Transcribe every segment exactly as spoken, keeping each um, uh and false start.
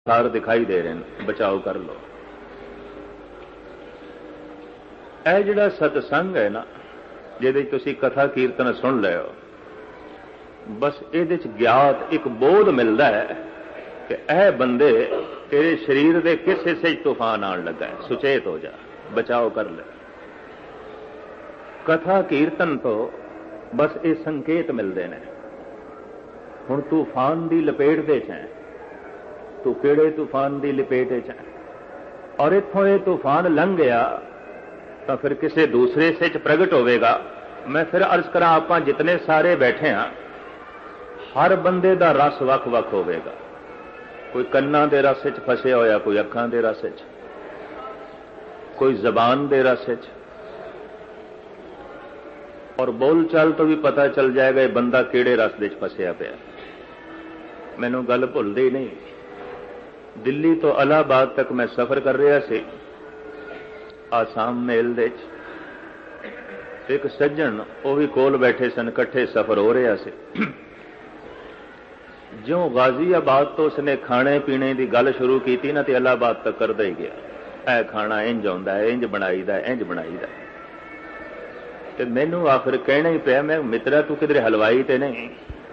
सार दिखाई दे रहे हैं, बचाव कर लो। यह जिहड़ा सतसंग है ना, जिहदे तुसीं कथा कीर्तन सुन लिओ, बस इहदे च ज्ञात एक बोध मिलता है कि यह बंदे तेरे शरीर के किस हिस्से तूफान आन लगा है, सुचेत हो जा, बचाव कर ले। कथा कीर्तन तो बस ये संकेत मिलते हैं। हुण तूफान की लपेट दे च है, तू किहड़े तूफान की लपेट च है, और इत्थों ये तूफान लंघ गया तो फिर किसी दूसरे हिस्से च प्रगट होवेगा। मैं फिर अर्ज करा, आप जितने सारे बैठे हाँ, हर बंदे का रस वख वख होवेगा। कोई कन्ना दे रस च फसिया होया, कोई अखां दे रस च, कोई जबान दे रस च, और बोल चाल तो भी पता चल जाएगा ये बंदा किहड़े रस दे फसिया पिया। मैनू गल भुलदी नहीं, दिल्ली तो इलाहाबाद तक मैं सफर कर रहा सी, आसाम मेल दे एक सज्जन वो भी कोल बैठे सन, इकट्ठे सफर हो रहा से। ज्यों गाजियाबाद तो उसने खाने पीने की गल शुरू की ना, तो इलाहाबाद तक करदा ही गया, ए खाना इंज आउंदा है, इंज बनाईदा, इंज बनाईदा। ते मैनू आखिर कहना ही पिया, मैं मित्रा तू किधरे हलवाई ते नहीं,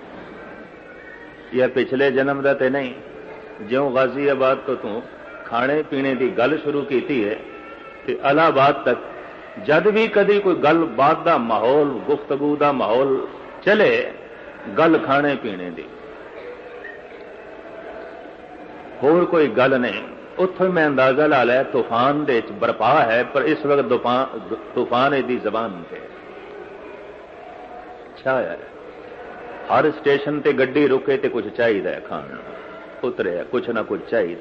या पिछले जन्म दा ते नहीं, ज्यों गाजियाबाद तो तू खाने पीने की गल शुरू की है, तो इलाहाबाद तक जद भी कभी कोई गल बात का माहौल, गुफ्तगू का माहौल चले, गल खाने पीने की, होर कोई गल नहीं। उत्थों मैं अंदाजा ला लिया तूफान दे बरपा है, पर इस वक्त तूफान इसकी जबान से छाया है। हर स्टेशन ते गड्डी रुके तो कुछ चाहिए खाना, उतरे कुछ ना कुछ चाहिए,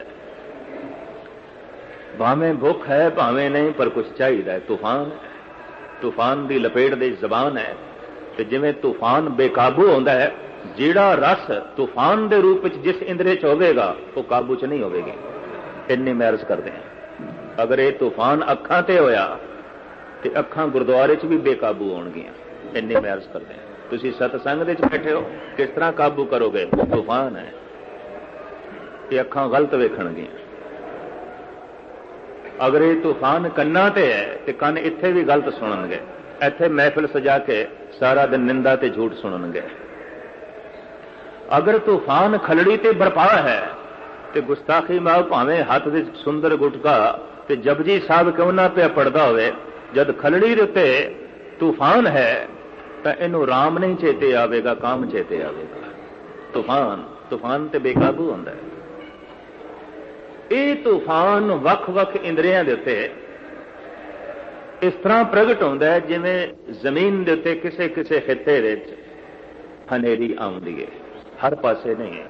भावें भुख है भावें नहीं, पर कुछ चाहिए। तूफान तूफान की लपेट दे जबान है, तो जिवें तूफान बेकाबू होंदा है, जिहड़ा रस तूफान के रूप में जिस इंद्रे च होवेगा वो काबू च नहीं होवेगी। इन्नी मैं अर्ज करते हैं, अगर ये तूफान अखां ते होया तो अखां गुरुद्वारे च भी बेकाबू होणगियां। इन्नी मैं अर्ज करते हैं, तुसीं सतसंग दे च बैठे हो, किस तरह काबू करोगे? तूफान है, ये अखां गलत वेखणगियां। अगर ये तूफान कन्ना ते है तो कन इत्थे भी गलत सुनणगे, इत्थे महफिल सजा के सारा दिन निंदा ते झूठ सुनणगे। अगर तूफान खलड़ी ते बरपा है तो गुस्ताखी मां भावें हाथ विच सुंदर गुटका ते जपजी साहब क्यों ना पिया पढ़दा होवे, जद खलड़ी दे उत्ते तूफान है तो इनू राम नहीं चेते आवेगा, काम चेते आवेगा। तूफान तूफान ते बेकाबू होंदा है। ये तूफान वख वख इंद्रियां दे उत्ते इस तरह प्रगट होंदा है जिवें जमीन दे उत्ते किसे किसे खिते दे हनेरी आउंदी है, हर पासे नहीं है।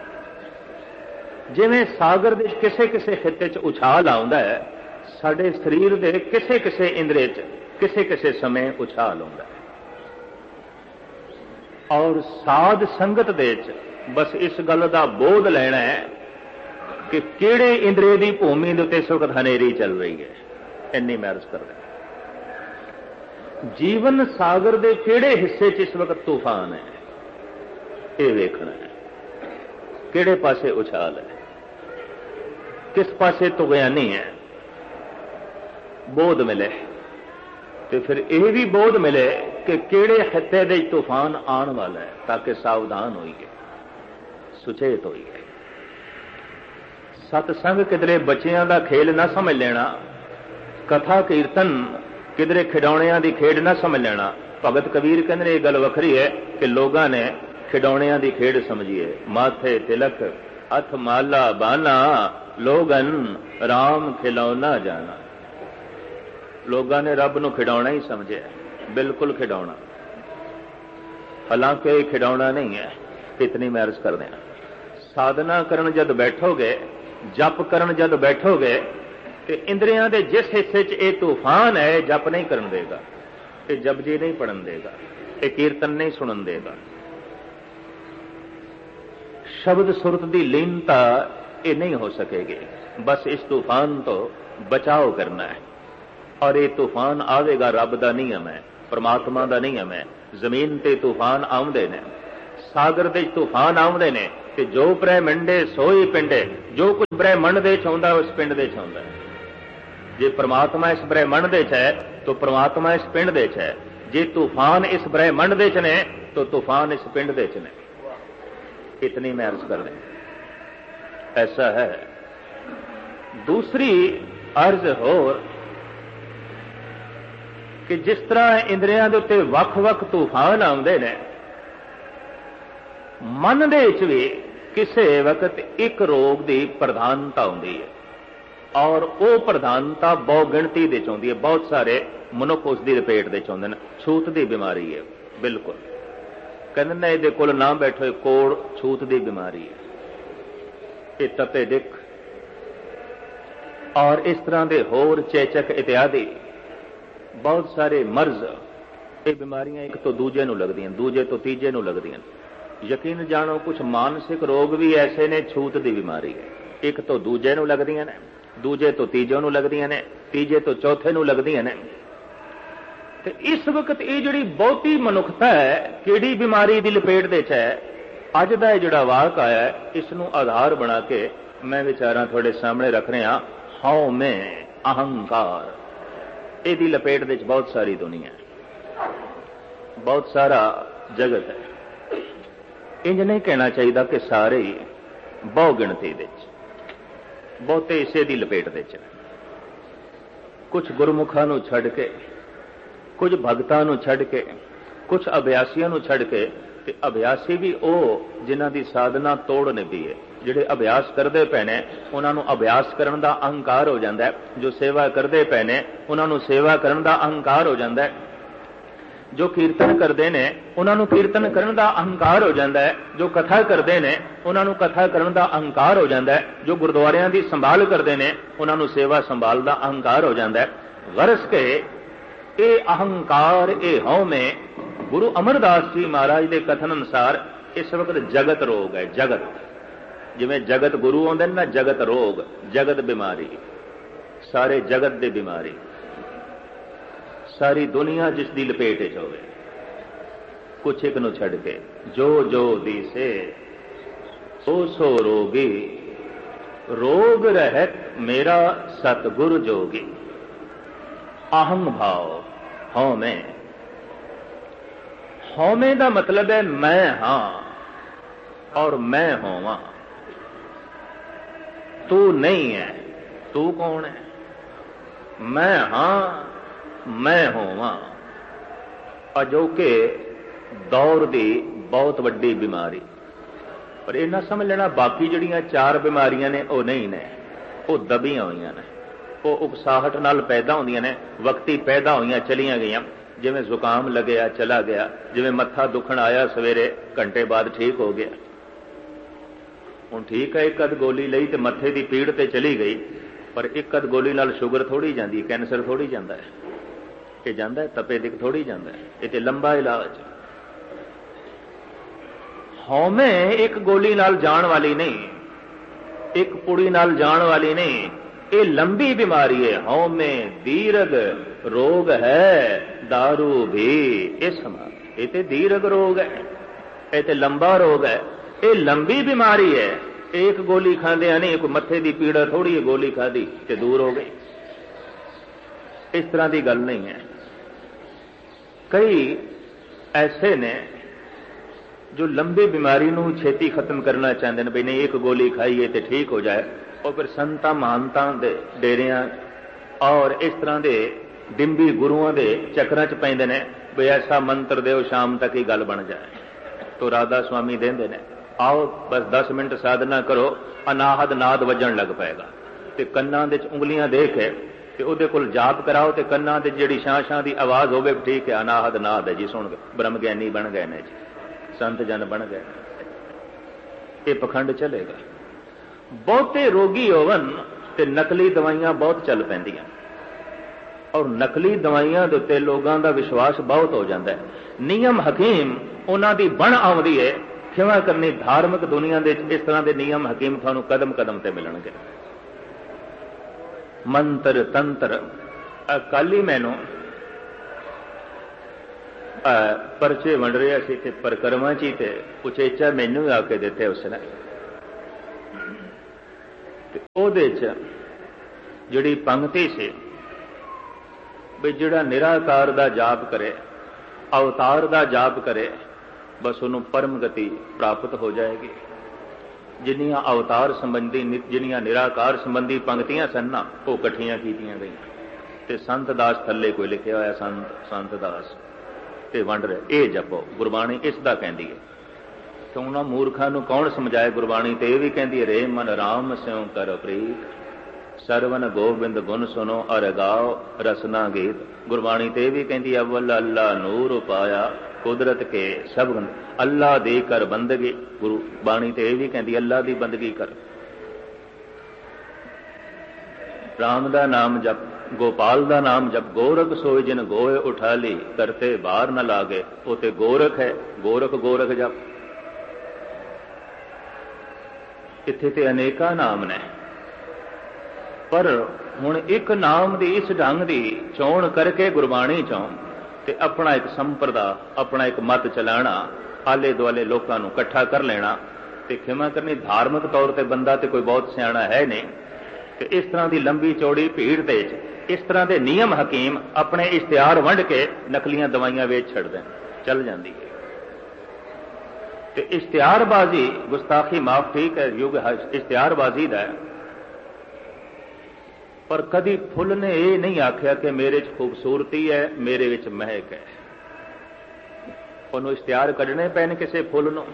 जिवें सागर दे किसे किसे खिते च उछाल आउंदा है, साडे शरीर दे किसे किसे इंद्रे च किसे किसे समय उछाल आउंदा है। और साध संगत दे च बस इस गल दा बोध लेना है कि किहड़े इंद्रे दी भूमि दे उत्ते इस वक्त हनेरी चल रही है। इन्नी मैं अर्ज कर रहा, जीवन सागर दे किहड़े हिस्से च इस वक्त तूफान है, ये वेखना है। किहड़े पासे उछाल है, किस पासे तुगयानी है, बोध मिले तो फिर यह भी बोध मिले कि किहड़े खिते दे तूफान आने वाला है, ताकि सावधान होइए, सुचेत होइए। सतसंग किधरे बच्चियां दा खेल ना समझ लेना, कथा कीर्तन किधरे खिडौणियां दी खेड ना समझ लेना। भगत कबीर कहते ये गल वखरी है कि लोगों ने खिडौणियां दी खेड समझिए, माथे तिलक हथ माला बाना, लोगन राम खिलौना जाना। लोगों ने रब नूं खिडौना ही समझे, बिल्कुल खिडौना, हालांकि खिडौना नहीं है। इतनी मैं अर्ज कर देना, साधना करन जद बैठोगे, जप करन जद बैठोगे तो इंद्रियां दे जिस हिस्से च ये तूफान है, जप नहीं करन देगा, ये जपजी नहीं पढ़न देगा, ये कीर्तन नहीं सुनन देगा। शब्द सुरत की लीनता ये नहीं हो सकेगी। बस इस तूफान तो बचाव करना है, और ये तूफान आवेगा, रब का नियम है, परमात्मा का नियम है। जमीन ते तूफान आउंदे ने, सागर दे तूफान आउंदे ने ते जो ब्रह्मंडे सोई पिंडे, जो कुछ ब्रह्मंड दे च आउंदा उस पिंड दे च आउंदा है। जे परमात्मा इस ब्रह्मंड दे च है तो परमात्मा इस पिंड दे च है। जे तूफान इस ब्रह्मंड दे च ने तो तूफान इस पिंड दे च ने। इतनी मैं अर्ज कर दें, ऐसा है। दूसरी अर्ज होर कि जिस तरह इंद्रियां दे उत्ते वख-वख तूफान आउंदे ने, मन दे विच भी किसी वक्त एक रोग की प्रधानता आउंदी है और वो प्रधानता बहु गिणती दे च आउंदी है। बहुत सारे मनुख उसकी लपेट दे च आउंदे ने। छूत की बीमारी है, बिल्कुल कहंदे ने इहदे कोल ना बैठो, कोड़ छूत की बीमारी है, ये तपे दिख और इस तरह के होर चेचक इत्यादि बहुत सारे मर्ज, ये बीमारियां एक तो दूजे नूं लगदियां, दूजे तो तीजे नूं लगदियां। यकीन जानो कुछ मानसिक रोग भी ऐसे ने, छूत की बीमारी है, एक तो दूजे नूं लगदियां ने, दूजे तो तीजे नूं लगदियां ने, तीजे तो चौथे नूं लगदियां ने। ते इस वक्त ये जिहड़ी बहुती मनुखता है किहड़ी बीमारी की लपेट दे च है, अज दा जिहड़ा वाक आया है इसनूं आधार बना के मैं विचारां तुहाडे सामने रख रहा। हौ में अहंकार, इहदी लपेट दे च बहुत सारी दुनिया है, बहुत सारा जगत है। इंज नहीं कहना चाहिए कि सारे ही बहु गिणती दे च, बहुते इसे दी लपेट दे च। कुछ गुरमुखां नूं छड्ड के, कुछ भगतां नूं छड्ड के, कुछ अभ्यासियां नूं छड्ड के, ते अभ्यासी भी वो जिन्हां दी साधना तोड़ निभी है। जिहड़े अभ्यास करते पे ने उन्हां नूं अभ्यास करन दा अहंकार हो जांदा है, जो सेवा करते पे ने उन्हां नूं सेवा करन दा अहंकार हो जांदा है, जो कीर्तन करते ने उन्हां नूं कीर्तन करन दा अहंकार हो जांदा है, जो कथा करते ने उन्हां नूं कथा करन दा अहंकार हो जांदा है, जो गुरुद्वारियां दी संभाल करते ने उन्हां नूं सेवा संभाल दा अहंकार हो जांदा है। गरज के ये अहंकार, ये हौ में गुरु अमरदास जी महाराज के कथन अनुसार इस वक्त जगत रोग है। जगत जिवें जगत गुरु आउंदे ना, जगत रोग, जगत बीमारी, सारे जगत की बीमारी, सारी दुनिया जिसकी लपेट च होवे, कुछ एक नूं छड्ड के। जो जो दिसे सो सो रोगी, रोग रहत मेरा सतगुर जोगी। अहं भाव, हौ में, हौ में दा मतलब है मैं हां और मैं होवां। तू नहीं है, तू कौन है? मैं हां, मैं होवां। अजोके दौर की बहुत वड्डी बीमारी। पर यह ना समझ लेना बाकी जिहड़ियां चार बीमारियां ने वो नहीं ने, वो दबियां होईयां ने, वो उकसाहट नाल पैदा होंदियां ने, वक्ती पैदा होईयां चलियां गईयां। जिवें जुकाम लग्या चला गया, जिवें मत्था दुखण आया सवेरे घंटे बाद ठीक हो गया। हुण ठीक है, एक अध गोली लई ते मत्थे की पीड़ ते चली गई, पर एक अध गोली नाल शुगर थोड़ी जांदी, कैंसर थोड़ी जांदा है, ये जांदा है तपे दिक थोड़ी जांदा है, ये ते लंबा इलाज। हौमे एक गोली नाल जाण वाली नहीं, एक पुड़ी नाल जाण वाली नहीं, ये लंबी बीमारी है। हौमे दीर्घ रोग है, दारू भी इस समान, ये ते दीर्घ रोग है, ये ते लंबा रोग है, ये लंबी बीमारी है। एक गोली खांदे नहीं, कोई मत्थे की पीड़ा थोड़ी है, गोली खादी ते दूर हो गई, इस तरह की गल नहीं है। कई ऐसे ने जो लंबी बीमारी नूं छेती खत्म करना चाहते हैं, भी नहीं एक गोली खाइए तो ठीक हो जाए, और फिर संतां महानतां दे डेरियां और इस तरह के डिंबी गुरुओं के चक्रां च पैंदे ने, भी ऐसा मंत्र दो शाम तक ही गल बन जाए। तो राधा स्वामी देंदे ने, आओ बस दस मिनट साधना करो, अनाहद नाद वजन लग पाएगा, तो कन्नां दे उंगलियां दे के ते उहदे कोल जाप कराओ, तो कन्नां दे जिहड़ी शां शां दी आवाज़ होवे, ठीक है अनाहद नाद है जी, सुन ब्रह्म ज्ञानी बन गए ने जी, संत जन बन गए, ये पखंड चलेगा। बहुते रोगी होवन ते नकली दवाइयां बहुत चल पैंदियां, और नकली दवाइयां दे उत्ते लोगों का विश्वास बहुत हो जाता है। नियम हकीम उन्हां दी बण आउंदी है, खिमा करनी धार्मिक दुनिया दे इस तरह के नियम हकीम तुहानूं कदम कदम ते मिलणगे। मंत्र तंत्र, कल ही मैनू परचे वंड रहा सी ते परिक्रमा ची ते उचेचा मैनू भी आके दिते उसने ਉਹਦੇ ਚ ਜਿਹੜੀ ਪੰਕਤੀ ਸੀ ਵੀ ਜਿਹੜਾ ਨਿਰਾਕਾਰ ਦਾ ਜਾਪ ਕਰੇ, ਅਵਤਾਰ ਦਾ ਜਾਪ ਕਰੇ, ਬਸ ਉਹਨੂੰ ਪਰਮ ਗਤੀ ਪ੍ਰਾਪਤ ਹੋ ਜਾਏਗੀ। ਜਿੰਨੀਆਂ ਅਵਤਾਰ ਸੰਬੰਧੀ ਜਿੰਨੀਆਂ ਨਿਰਾਕਾਰ ਸੰਬੰਧੀ ਪੰਕਤੀਆਂ ਸਨ ਨਾ ਉਹ ਇਕੱਠੀਆਂ ਕੀਤੀਆਂ ਗਈਆਂ ਤੇ ਸੰਤ ਦਾਸ ਥੱਲੇ ਕੋਈ ਲਿਖਿਆ ਹੋਇਆ ਸੰਤ ਸੰਤ ਦਾਸ ਤੇ ਵੰਡ ਰਿਹਾ ਇਹ ਜਪੋ। ਗੁਰਬਾਣੀ ਇਸ ਦਾ ਕਹਿੰਦੀ ਹੈ। ਤੇ ਉਹਨਾਂ ਮੂਰਖਾਂ ਨੂੰ ਕੌਣ ਸਮਝਾਏ? ਗੁਰਬਾਣੀ ਤੇ ਇਹ ਵੀ ਕਹਿੰਦੀ ਹੈ ਰੇ ਮਨ ਰਾਮ ਸਿਉ ਕਰ ਪ੍ਰੀਤ ਸਰਵਨ ਗੋਬਿੰਦ ਗੁਣ ਸੁਨੋ ਅਰ ਗਾਓ ਰਸਨਾ ਗੀਤ। ਗੁਰਬਾਣੀ ਤੇ ਇਹ ਵੀ ਕਹਿੰਦੀ ਅਵਲ ਅੱਲਾ ਨੂਰ ਪਾਇਆ ਕੁਦਰਤ ਕੇ ਸਭ ਅੱਲਾ ਦੀ ਕਰ ਬੰਦਗੀ। ਗੁਰੂ ਬਾਣੀ ਤੇ ਇਹ ਵੀ ਕਹਿੰਦੀ ਅੱਲਾ ਦੀ ਬੰਦਗੀ ਕਰ। ਰਾਮ ਦਾ ਨਾਮ ਜਪ, ਗੋਪਾਲ ਦਾ ਨਾਮ ਜਪ। ਗੋਰਖ ਸੋਇ ਜਿਨ ਗੋਏ ਉਠਾ ਲਈ ਕਰਤੇ ਬਾਹਰ ਨਾ ਲਾਗੇ। ਉਹ ਤੇ ਗੋਰਖ ਹੈ, ਗੋਰਖ ਗੋਰਖ ਜਪ। ਇੱਥੇ ਤੇ ਅਨੇਕਾਂ ਨਾਮ ਨੇ ਪਰ ਹੁਣ ਇੱਕ ਨਾਮ ਦੀ ਇਸ ਢੰਗ ਦੀ ਚੋਣ ਕਰਕੇ ਗੁਰਬਾਣੀ ਚੋਂ ਤੇ ਆਪਣਾ ਇੱਕ ਸੰਪਰਦਾ, ਆਪਣਾ ਇੱਕ ਮਤ ਚਲਾਣਾ, ਆਲੇ ਦੁਆਲੇ ਲੋਕਾਂ ਨੂੰ ਇਕੱਠਾ ਕਰ ਲੈਣਾ ਤੇ ਖਿਮਾ ਕਰਨੀ ਧਾਰਮਿਕ ਤੌਰ ਤੇ ਬੰਦਾ ਤੇ ਕੋਈ ਬਹੁਤ ਸਿਆਣਾ ਹੈ ਨਹੀਂ ਤੇ ਇਸ ਤਰ੍ਹਾਂ ਦੀ ਲੰਬੀ ਚੌੜੀ ਭੀੜ ਦੇ ਵਿੱਚ ਇਸ ਤਰ੍ਹਾਂ ਦੇ ਨਿਯਮ ਹਕੀਮ ਆਪਣੇ ਇਸ਼ਤਿਹਾਰ ਵੰਡ ਕੇ ਨਕਲੀਆਂ ਦਵਾਈਆਂ ਵੇਚ ਛੱਡਦੇ ਚੱਲ ਜਾਂਦੀ ਹੈ। ਤੇ ਇਸ਼ਤਿਹਾਰਬਾਜ਼ੀ ਗੁਸਤਾਖੀ ਮਾਫ ਠੀਕ ਹੈ, ਯੁੱਗ ਇਸ਼ਤਿਹਾਰਬਾਜ਼ੀ ਦਾ ਹੈ ਪਰ ਕਦੀ ਫੁੱਲ ਨੇ ਇਹ ਨਹੀਂ ਆਖਿਆ ਕਿ ਮੇਰੇ 'ਚ ਖੂਬਸੂਰਤੀ ਹੈ, ਮੇਰੇ ਵਿੱਚ ਮਹਿਕ ਹੈ। ਉਹਨੂੰ ਇਸ਼ਤਿਹਾਰ ਕੱਢਣੇ ਪੈਣ ਕਿਸੇ ਫੁੱਲ ਨੂੰ।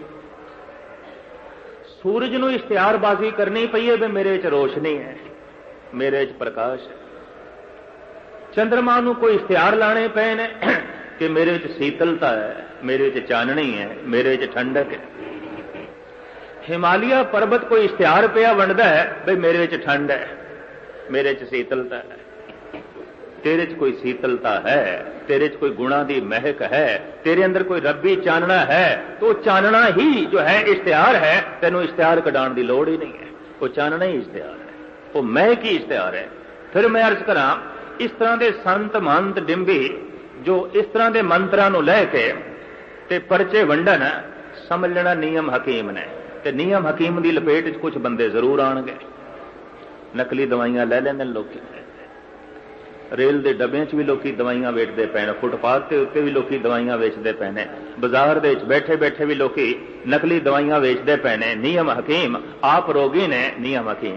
ਸੂਰਜ ਨੂੰ ਇਸ਼ਤਿਹਾਰਬਾਜ਼ੀ ਕਰਨੀ ਪਈ ਹੈ ਵੀ ਮੇਰੇ 'ਚ ਰੋਸ਼ਨੀ ਹੈ, ਮੇਰੇ 'ਚ ਪ੍ਰਕਾਸ਼ ਹੈ। ਚੰਦਰਮਾ ਨੂੰ ਕੋਈ ਇਸ਼ਤਿਹਾਰ ਲਾਣੇ ਪਏ ਨੇ ਕਿ ਮੇਰੇ ਵਿੱਚ ਸੀਤਲਤਾ ਹੈ, ਮੇਰੇ ਵਿੱਚ ਚਾਨਣੀ ਹੈ, ਮੇਰੇ ਵਿੱਚ ਠੰਡਕ ਹੈ। ਹਿਮਾਲਿਆ ਪਰਬਤ ਕੋਈ ਇਸ਼ਤਿਹਾਰ ਪਿਆ ਵੰਡਦਾ ਹੈ ਬਈ ਮੇਰੇ ਵਿੱਚ ਠੰਡ ਹੈ, ਮੇਰੇ 'ਚ ਸੀਤਲਤਾ ਹੈ। ਤੇਰੇ 'ਚ ਕੋਈ ਸੀਤਲਤਾ ਹੈ, ਤੇਰੇ 'ਚ ਕੋਈ ਗੁਣਾ ਦੀ ਮਹਿਕ ਹੈ, ਤੇਰੇ ਅੰਦਰ ਕੋਈ ਰੱਬੀ ਚਾਨਣਾ ਹੈ ਤਾਂ ਉਹ ਚਾਨਣਾ ਹੀ ਜੋ ਹੈ ਇਸ਼ਤਿਹਾਰ ਹੈ। ਤੈਨੂੰ ਇਸ਼ਤਿਹਾਰ ਕਢਾਉਣ ਦੀ ਲੋੜ ਹੀ ਨਹੀਂ ਹੈ, ਉਹ ਚਾਨਣਾ ਹੀ ਇਸ਼ਤਿਹਾਰ ਹੈ, ਉਹ ਮਹਿਕ ਹੀ ਇਸ਼ਤਿਹਾਰ ਹੈ। ਫਿਰ ਮੈਂ ਅਰਜ਼ ਕਰਾਂ ਇਸ ਤਰ੍ਹਾਂ ਦੇ ਸੰਤ ਮੰਤ ਡਿੰਬੀ ਜੋ ਇਸ ਤਰ੍ਹਾਂ ਦੇ ਮੰਤਰਾਂ ਨੂੰ ਲੈ ਕੇ ਤੇ ਪਰਚੇ ਵੰਡਣ, ਸਮਝ ਲੈਣਾ ਨਿਯਮ ਹਕੀਮ ਨੇ ਤੇ ਨਿਯਮ ਹਕੀਮ ਦੀ ਲਪੇਟ 'ਚ ਕੁਝ ਬੰਦੇ ਜ਼ਰੂਰ ਆਉਣਗੇ। ਨਕਲੀ ਦਵਾਈਆਂ ਲੈ ਲੈਂਦੇ ਲੋਕੀ, ਰੇਲ ਦੇ ਡੱਬਿਆਂ 'ਚ ਵੀ ਲੋਕੀ ਦਵਾਈਆਂ ਵੇਚਦੇ ਪਏ ਨੇ, ਫੁੱਟਪਾਥ ਦੇ ਉੱਤੇ ਵੀ ਲੋਕੀ ਦਵਾਈਆਂ ਵੇਚਦੇ ਪਏ ਨੇ, ਬਾਜ਼ਾਰ ਦੇ ਵਿੱਚ ਬੈਠੇ ਬੈਠੇ ਵੀ ਲੋਕੀ ਨਕਲੀ ਦਵਾਈਆਂ ਵੇਚਦੇ ਪਏ ਨੇ। ਨਿਯਮ ਹਕੀਮ ਆਪ ਰੋਗੀ ਨੇ। ਨਿਯਮ ਹਕੀਮ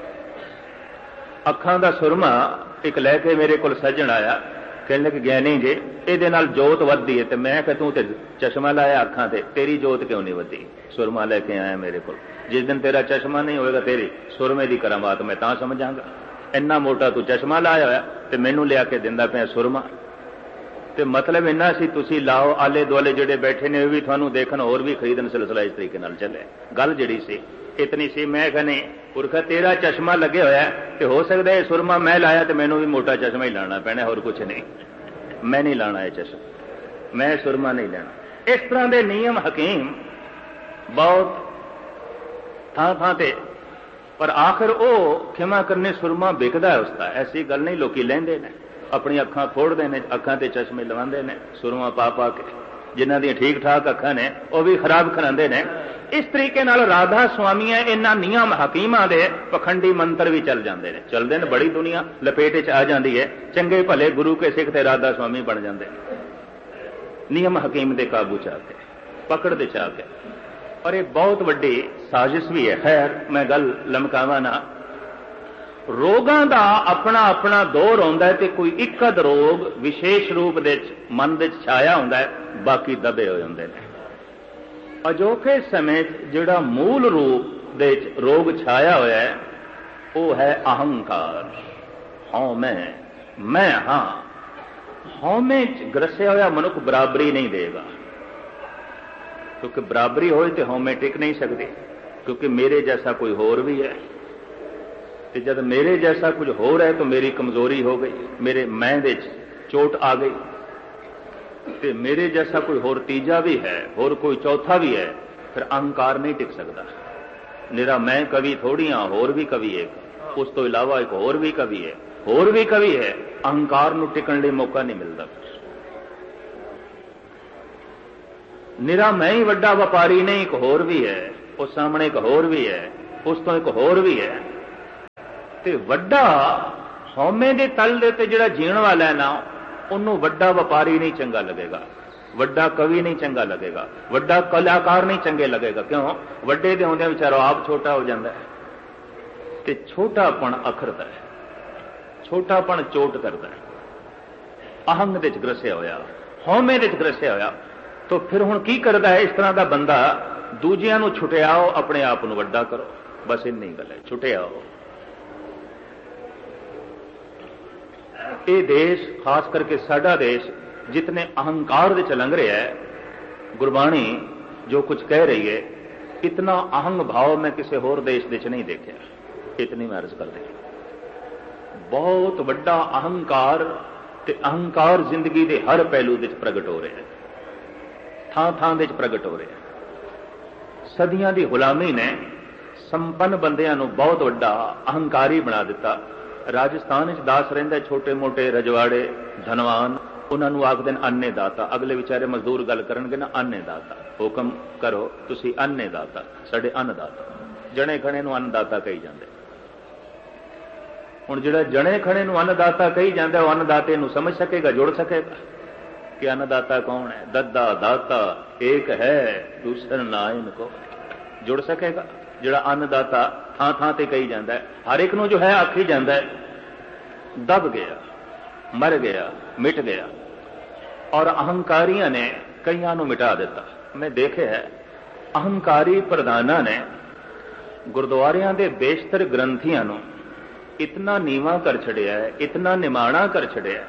ਅੱਖਾਂ ਦਾ ਸੁਰਮਾ ਇੱਕ ਲੈ ਕੇ ਮੇਰੇ ਕੋਲ ਸੱਜਣ ਆਇਆ, ਕਹਿਣ ਲੱਗੇ ਗਿਆਨੀ ਜੀ ਇਹਦੇ ਨਾਲ ਜੋਤ ਵੱਧਦੀ ਹੈ। ਤੇ ਮੈਂ ਕਿਹਾ ਤੂੰ ਤੇ ਚਸ਼ਮਾ ਲਾਇਆ ਅੱਖਾਂ ਤੇ, ਤੇਰੀ ਜੋਤ ਕਿਉਂ ਨਹੀਂ ਵੱਧਦੀ? ਸੁਰਮਾ ਲੈ ਕੇ ਆਇਆ ਮੇਰੇ ਕੋਲ। ਜਿਸ ਦਿਨ ਤੇਰਾ ਚਸ਼ਮਾ ਨਹੀਂ ਹੋਏਗਾ ਤੇਰੀ ਸੁਰਮੇ ਦੀ ਕਰਾਮਾਤ ਮੈਂ ਤਾਂ ਸਮਝਾਂਗਾ। ਇੰਨਾ ਮੋਟਾ ਤੂੰ ਚਸ਼ਮਾ ਲਾਇਆ ਹੋਇਆ ਤੇ ਮੈਨੂੰ ਲਿਆ ਕੇ ਦਿੰਦਾ ਪਿਆ ਸੁਰਮਾ। ਤੇ ਮਤਲਬ ਇੰਨਾ ਸੀ ਤੁਸੀਂ ਲਾਓ, ਆਲੇ ਦੁਆਲੇ ਜਿਹੜੇ ਬੈਠੇ ਨੇ ਉਹ ਵੀ ਤੁਹਾਨੂੰ ਦੇਖਣ, ਹੋਰ ਵੀ ਖਰੀਦਣ, ਸਿਲਸਿਲਾ ਇਸ ਤਰੀਕੇ ਨਾਲ ਚੱਲੇ। ਗੱਲ ਜਿਹੜੀ ਸੀ ਇਤਨੀ ਸੀ। ਮੈਂ ਕਹਿੰਦੀ ਪੁਰਖਾ ਤੇਰਾ ਚਸ਼ਮਾ ਲੱਗਿਆ ਹੋਇਆ ਤੇ ਹੋ ਸਕਦਾ ਇਹ ਸੁਰਮਾ ਮੈਂ ਲਾਇਆ ਤੇ ਮੈਨੂੰ ਵੀ ਮੋਟਾ ਚਸ਼ਮਾ ਹੀ ਲਾਣਾ ਪੈਣਾ, ਹੋਰ ਕੁਛ ਨਹੀਂ। ਮੈਂ ਨਹੀਂ ਲਾਣਾ ਇਹ ਚਸ਼ਮਾ, ਮੈਂ ਸੁਰਮਾ ਨਹੀਂ ਲੈਣਾ। ਇਸ ਤਰ੍ਹਾਂ ਦੇ ਨਿਯਮ ਹਕੀਮ ਬਹੁਤ ਥਾਂ ਥਾਂ ਤੇ, ਪਰ ਆਖਿਰ ਉਹ ਖਿਮਾ ਕਰਨੇ ਸੁਰਮਾ ਵਿਕਦਾ ਹੈ ਉਸਦਾ। ਐਸੀ ਗੱਲ ਨਹੀਂ, ਲੋਕੀ ਲੈਂਦੇ ਨੇ, ਆਪਣੀ ਅੱਖਾਂ ਫੋੜਦੇ ਨੇ, ਅੱਖਾਂ ਤੇ ਚਸ਼ਮੇ ਲਵਾਉਂਦੇ ਨੇ ਸੁਰਮਾ ਪਾ ਪਾ ਕੇ। ਜਿਨ੍ਹਾਂ ਦੀਆਂ ਠੀਕ ਠਾਕ ਅੱਖਾਂ ਨੇ ਉਹ ਵੀ ਖਰਾਬ ਕਰਾਉਂਦੇ ਨੇ। ਇਸ ਤਰੀਕੇ ਨਾਲ ਰਾਧਾ ਸੁਆਮੀਆਂ ਇਹਨਾਂ ਨਿਯਮ ਹਕੀਮਾਂ ਦੇ ਪਖੰਡੀ ਮੰਤਰ ਵੀ ਚੱਲ ਜਾਂਦੇ ਨੇ, ਚੱਲਦੇ ਨੇ। ਬੜੀ ਦੁਨੀਆ ਲਪੇਟ 'ਚ ਆ ਜਾਂਦੀ ਹੈ। ਚੰਗੇ ਭਲੇ ਗੁਰੂ ਕੇ ਸਿੱਖ ਤੇ ਰਾਧਾ ਸੁਆਮੀ ਬਣ ਜਾਂਦੇ ਨੇ ਨਿਯਮ ਹਕੀਮ ਦੇ ਕਾਬੂ 'ਚ ਆ ਕੇ, ਪਕੜ ਦੇ 'ਚ ਆ ਕੇ। ਪਰ ਇਹ ਬਹੁਤ ਵੱਡੀ ਸਾਜ਼ਿਸ਼ ਵੀ ਹੈ। ਖੈਰ ਮੈਂ ਗੱਲ ਲਮਕਾਵਾਂ ਨਾ। ਰੋਗਾਂ ਦਾ ਆਪਣਾ ਆਪਣਾ ਦੌਰ ਆਉਂਦਾ ਹੈ ਤੇ ਕੋਈ ਇੱਕ ਅੱਧ ਰੋਗ ਵਿਸ਼ੇਸ਼ ਰੂਪ ਦੇ ਮਨ ਦੇ ਛਾਇਆ ਹੁੰਦਾ ਹੈ, ਬਾਕੀ ਦਬੇ ਹੋ ਜਾਂਦੇ ਨੇ। ਅਜੋਕੇ ਸਮੇਂ 'ਚ ਜਿਹੜਾ ਮੂਲ ਰੂਪ ਦੇ ਰੋਗ ਛਾਇਆ ਹੋਇਆ ਹੈ ਉਹ ਹੈ ਅਹੰਕਾਰ। ਹਉਮੈ, ਮੈਂ ਹਾਂ। ਹਉਮੈ 'ਚ ਗਰਸਿਆ ਹੋਇਆ ਮਨੁੱਖ ਬਰਾਬਰੀ ਨਹੀਂ ਦੇਗਾ, ਕਿਉਂਕਿ ਬਰਾਬਰੀ ਹੋਏ ਤੇ ਹਉਮੈ ਟਿਕ ਨਹੀਂ ਸਕਦੀ। ਕਿਉਂਕਿ ਮੇਰੇ ਜੈਸਾ ਕੋਈ ਹੋਰ ਵੀ ਹੈ ਤੇ ਜਦ ਮੇਰੇ ਜੈਸਾ ਕੁਝ ਹੋਰ ਹੈ ਤਾਂ ਮੇਰੀ ਕਮਜ਼ੋਰੀ ਹੋ ਗਈ, ਮੇਰੇ ਮੈਂ ਦੇ 'ਚ ਚੋਟ ਆ ਗਈ। ਤੇ ਮੇਰੇ ਜੈਸਾ ਕੋਈ ਹੋਰ ਤੀਜਾ ਵੀ ਹੈ, ਹੋਰ ਕੋਈ ਚੌਥਾ ਵੀ ਹੈ, ਫਿਰ ਅਹੰਕਾਰ ਨਹੀਂ ਟਿਕ ਸਕਦਾ। ਨਿਰਾ ਮੈਂ ਕਵੀ ਥੋੜੀ ਹਾਂ, ਹੋਰ ਵੀ ਕਵੀ ਹੈ, ਉਸ ਤੋਂ ਇਲਾਵਾ ਇੱਕ ਹੋਰ ਵੀ ਕਵੀ ਹੈ, ਹੋਰ ਵੀ ਕਵੀ ਹੈ। ਅਹੰਕਾਰ ਨੂੰ ਟਿਕਣ ਲਈ ਮੌਕਾ ਨਹੀਂ ਮਿਲਦਾ। निरा मैं ही वड्डा व्यापारी नहीं, एक होर भी है, उस सामने एक होर भी है, उस तो एक होर भी है। ते वड्डा हौमे दे तल दे ते जिहड़ा जीण वाला है ना, उन्होंने वड्डा व्यापारी नहीं चंगा लगेगा, वड्डा कवि नहीं चंगा लगेगा, वड्डा कलाकार नहीं चंगे लगेगा। क्यों? वड्डे दे आउंदे विचारो आप छोटा हो जाता है। ते छोटापन अखरदा है, छोटापन चोट करता है, अहंग दे च ग्रसिया होया, हौमे दे च ग्रसिया होया। तो फिर हुण की करदा है इस तरह का बंदा? दूजियां नूं छुटियाओ, अपने आप नूं वड्डा करो, बस इन्नी गल है, छुटियाओ। ये देश, खास करके साडा देश जितने अहंकार दे च लंघ रहा है, गुरबाणी जो कुछ कह रही है, इतना अहंग भाव मैं किसी होर देश दे च नहीं देखा। इतनी मैं अर्ज कर दी, बहुत वड्डा अहंकार ते अहंकार जिंदगी के हर पहलू दे च प्रगट हो रहा है, थां थां दे च प्रगट हो रहा है। सदियां की गुलामी ने संपन्न बंदियां नूं बहुत वड्डा अहंकारी बना दिता। राजस्थान च दास रहिंदा, छोटे मोटे रजवाड़े धनवान, उन्होंने आखदे अन्ने दाता। अगले विचारे मजदूर गल करनगे ना, अन्ने दाता, हुक्म करो तुसी अन्ने दाता, साडे अन्नदाता। जने खणे नूं अन्नदाता कही जांदे। हुण जिहड़ा जने खणे नूं अन्नदाता कही जांदा, वो अन्नदाते नूं समझ सकेगा, जुड़ सकेगा कि अन्नदाता कौन है? दद्दा दाता एक है, दूसरा ना इनको जुड़ सकेगा। जिहड़ा अन्नदाता थां थां ते कही जांदा है, हर एक नूं जो है आखी जांदा है, दब गया, मर गया, मिट गया। और अहंकारियों ने कईयां नूं मिटा दिता। मैं देखे है अहंकारी प्रधानां ने गुरुद्वारियां दे बेशतर ग्रंथियां नूं इतना नीवा कर छड़िया है, इतना निमाणा कर छड़िया,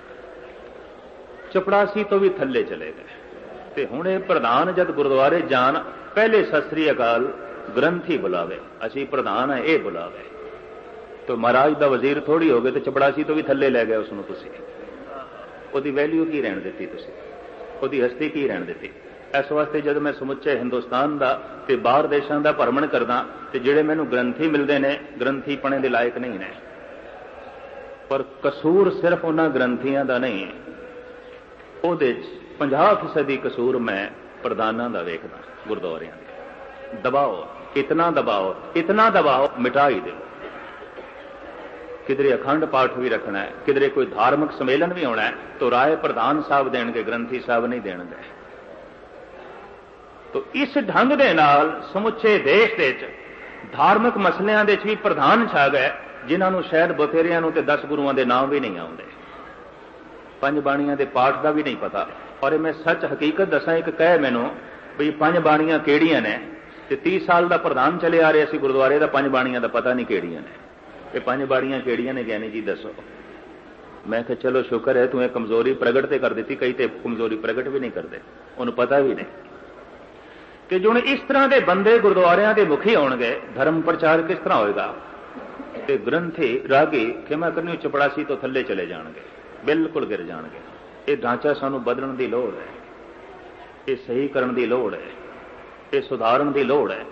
चपड़ासी तो भी थल्ले चले गए। ते हुण इह प्रधान जद गुरुद्वारे जान, पहले सत श्री अकाल ग्रंथी बुलावे, असी प्रधान है ये बुलावे। तो महाराज दा वजीर थोड़ी हो गए, तो चपड़ासी तो भी थल्ले लै गए उसनूं। तुसीं ਉਹਦੀ वैल्यू की रहन दी, तुसीं ਉਹਦੀ हस्ती की रहन दी। इस वास्ते जब मैं समुचे हिंदुस्तान का ते बाहर देशों का भ्रमण करदा, ते जिहड़े मैनूं ग्रंथी मिलते हैं, ग्रंथी पढ़ने के लायक नहीं ने। पर कसूर सिर्फ उन्हां ग्रंथियां दा नहीं, उहदे पचास फीसदी कसूर मैं प्रधानां दा वेखदा। गुरुद्वारियां दे दबाओ, इतना दबाओ, इतना दबाओ, मिटा ही दो। किधरे अखंड पाठ भी रखना है, किधरे कोई धार्मिक सम्मेलन भी होना है, तो राय प्रधान साहब देंगे, ग्रंथी साहब नहीं देंगे। तो इस ढंग दे नाल समुचे देश दे च धार्मिक मसलियां दे च भी प्रधान छा गए, जिन्होंने शायद बथेरियां नूं ते दस गुरुआं दे नाम भी नहीं आउंदे, पंज बाणियां दे पाठ का भी नहीं पता। और मैं सच हकीकत दसा, एक कहे मैनू भी पंज बाणियां केड़ियां ने, ते तीस साल का प्रधान चले आ रहे असीं गुरुद्वारे दा, पंज बाणियां दा पता नहीं केड़ियां ने। ये पंज बाणियां केड़ियां ने ज्ञानी जी दसो। मैं कहा चलो शुक्र है तू एक कमजोरी प्रगट ते कर दी, कई तो कमजोरी प्रगट भी नहीं करते, उन्हें पता भी नहीं कि जो इस तरह के बंदे गुरुद्वारियां के मुखी होणगे, धर्म प्रचार किस तरह होएगा? ते ग्रंथी रागी खिमा करनी चपड़ासी तो थले चले जाणगे, बिल्कुल गिर जाणगे। ये ढांचा सानू बदलण दी लोड़ है, ये सही करन दी लोड़ है, ये सुधारन दी लोड़ है।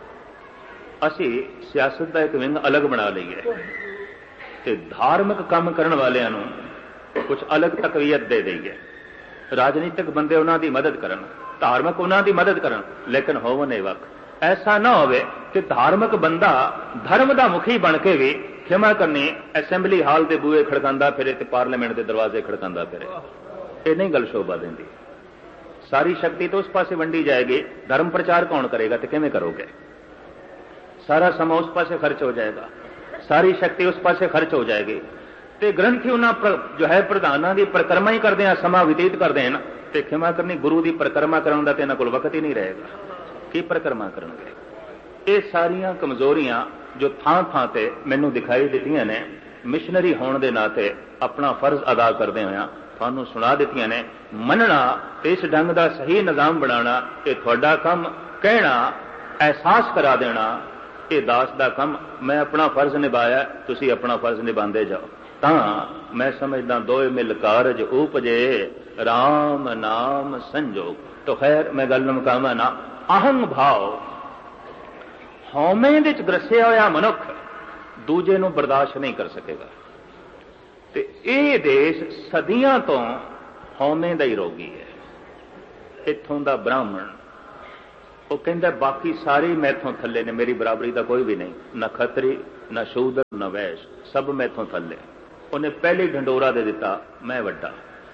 असी सियासत का एक विंग अलग बना लीए ते धार्मिक काम करने वालियां नूं कुछ अलग तकवीयत दे दईए। राजनीतिक बंदे उन्हां दी मदद करन, धार्मिक उन्हां दी मदद करन, लेकिन होवन ए वक्त ऐसा ना होवे कि धार्मिक बंदा धर्म का मुखी बन के भी खिमा करनी असैम्बली हाल के बूहे खड़कांदा फिरे ते पार्लीमेंट के दरवाजे खड़कांदा फिरे। ये नहीं गल शोभा देंदी। सारी शक्ति तो उस पासे वंडी जाएगी, धर्म प्रचार कौन करेगा? तो किवें करोगे? सारा समा उस पासे खर्च हो जाएगा, सारी शक्ति उस पासे खर्च हो जाएगी। तो ग्रंथी उन्होंने जो है प्रधानों की परिक्रमा ही करते हैं, समा व्यतीत करते हैं, तो खिमा करनी गुरु की परिक्रमा करने का तो इन्होंने कोल वक्त ही नहीं रहेगा, की परिक्रमा करेंगे? ये सारिया कमजोरियां जो थां थां ते मैनू दिखाई दित्तियां ने, मिशनरी होने के नाते अपना फर्ज अदा करते हुए थानू सुना दित्तियां ने। मनना इस ढंग का सही निजाम बनाना ये तुहाडा काम, कहना एहसास करा देना ये दास का काम। मैं अपना फर्ज निभाया, तुसी अपना फर्ज निभाते जाओ, तां मैं समझदा दोए मिल कारज उपजे, राम नाम संजोग। तो खैर मैं गल मुकावा ना, अहंग भाव हौमे दे च ग्रसिया होया मनुख दूजे नूं बर्दाश्त नहीं कर सकेगा। ते ये देश सदियां तो हौमे दा ही रोगी है, इत्थों दा ब्राह्मण वो कहता बाकी सारे मैथों थले ने, मेरी बराबरी का कोई भी नहीं, ना खतरी ना शूदर ना वैश, सब मैथों थले। उन्हें पहले ढंडोरा दे दिता, मैं वड्डा।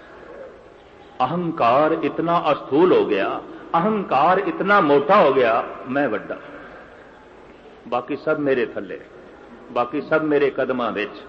अहंकार इतना अस्थूल हो गया, अहंकार इतना मोटा हो गया, मैं वड्डा, बाकी सब मेरे थले, बाकी सब मेरे कदमां विच।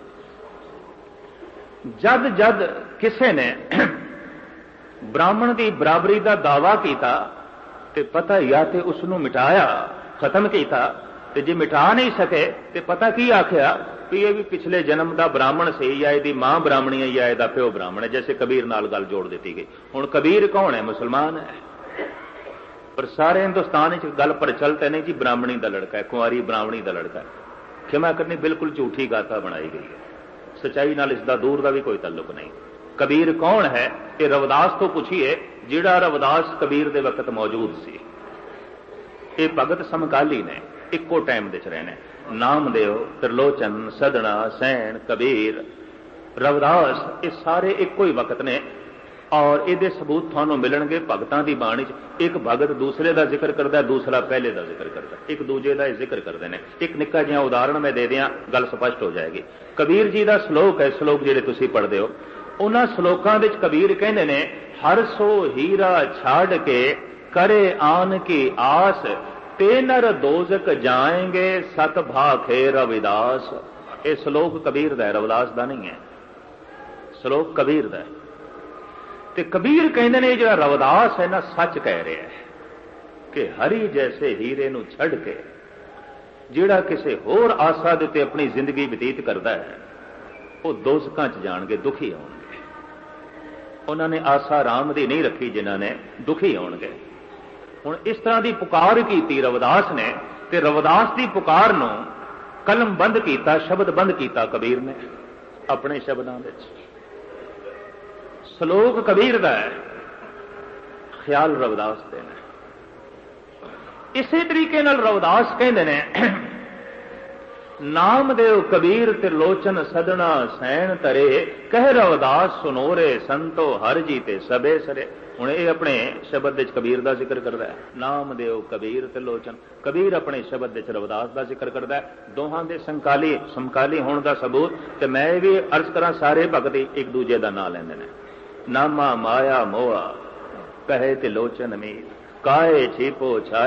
जद जद किसी ने ब्राह्मण की बराबरी का दावा किया तो पता या तो उसनों मिटाया, खत्म किया, तो जे मिटा नहीं सके तो पता की आख्या भी ये भी पिछले जन्म का ब्राह्मण से, या यदी मां ब्राह्मणी है या यदा प्यो ब्राह्मण है। जैसे कबीर नाल गल जोड़ दी गई। हुण कबीर कौन है? मुसलमान है, पर सारे हिंदुस्तान गल प्रचलित नहीं जी ब्राह्मणी का लड़का है, कुंवारी ब्राह्मणी का लड़का है। क्षमा करनी, बिल्कुल झूठी गाथा बनाई गई है, सच्चाई नाल इसका दूर का भी कोई ताल्लुक नहीं। कबीर कौन है? ये रविदास तो पूछिए, जिहड़ा रविदास कबीर दे वक्त मौजूद सी। ये भगत समकाली ने, इक्को टाइम दे च रहने। नामदेव, त्रिलोचन, सदना, सैन, कबीर, रविदास, ये सारे इक्को ही वक्त ने। और ये सबूत थानू मिलणगे भगतां दी बाणी च। एक भगत दूसरे का जिक्र करता है, दूसरा पहले का जिक्र करता है, एक दूजे का जिक्र करते हैं। एक निक्का जिहा उदाहरण मैं दे दियां, गल स्पष्ट हो जाएगी। कबीर जी का श्लोक है, श्लोक जिहड़े तुसीं पढ़दे हो, उन्हां श्लोकां विच कबीर कहंदे ने, हर सो हीरा छाड़ के करे आन की आस, ते नर दोजक जाएंगे सत भाखे रविदास। ये श्लोक कबीर दा है, रविदास दा नहीं है। श्लोक कबीर दा है। ते कबीर कहंदे ने जिहड़ा रविदास है ना, सच कह रहा है कि हरि जैसे हीरे नूं छड़ के जिहड़ा किसी होर आसा दे उत्ते अपनी जिंदगी बतीत करता है, वो दोजकां च जाणगे, दुखी होणगे। उन्होंने आसा राम दी नहीं रखी, जिन्हां ने दुखी होणगे। हुण इस तरह की पुकार की रविदास ने, ते रविदास की पुकार नूं कलम बंद किया, शब्द बंद किया कबीर ने अपने शब्दों में। श्लोक कबीर का है, ख्याल रविदास दे ने। इसे तरीके नाल रविदास कहंदे ने, नामदेव कबीर त्रिलोचन सदना सैन तरे, कह रविदास सुनोरे संतो हर जीते सबे सरे। हुण ये अपने शब्द विच कबीर का जिक्र करता है, नामदेव कबीर त्रिलोचन। कबीर अपने शब्द विच रविदास का जिक्र करता है। दोहां दे समकाली समकाली होने का सबूत, ते मैं भी अर्ज करा, सारे भगत एक दूजे का नाम लैंदे ने। नामा माया मोआ कहे त्रिलोचन मीर, काए छीपो छाए।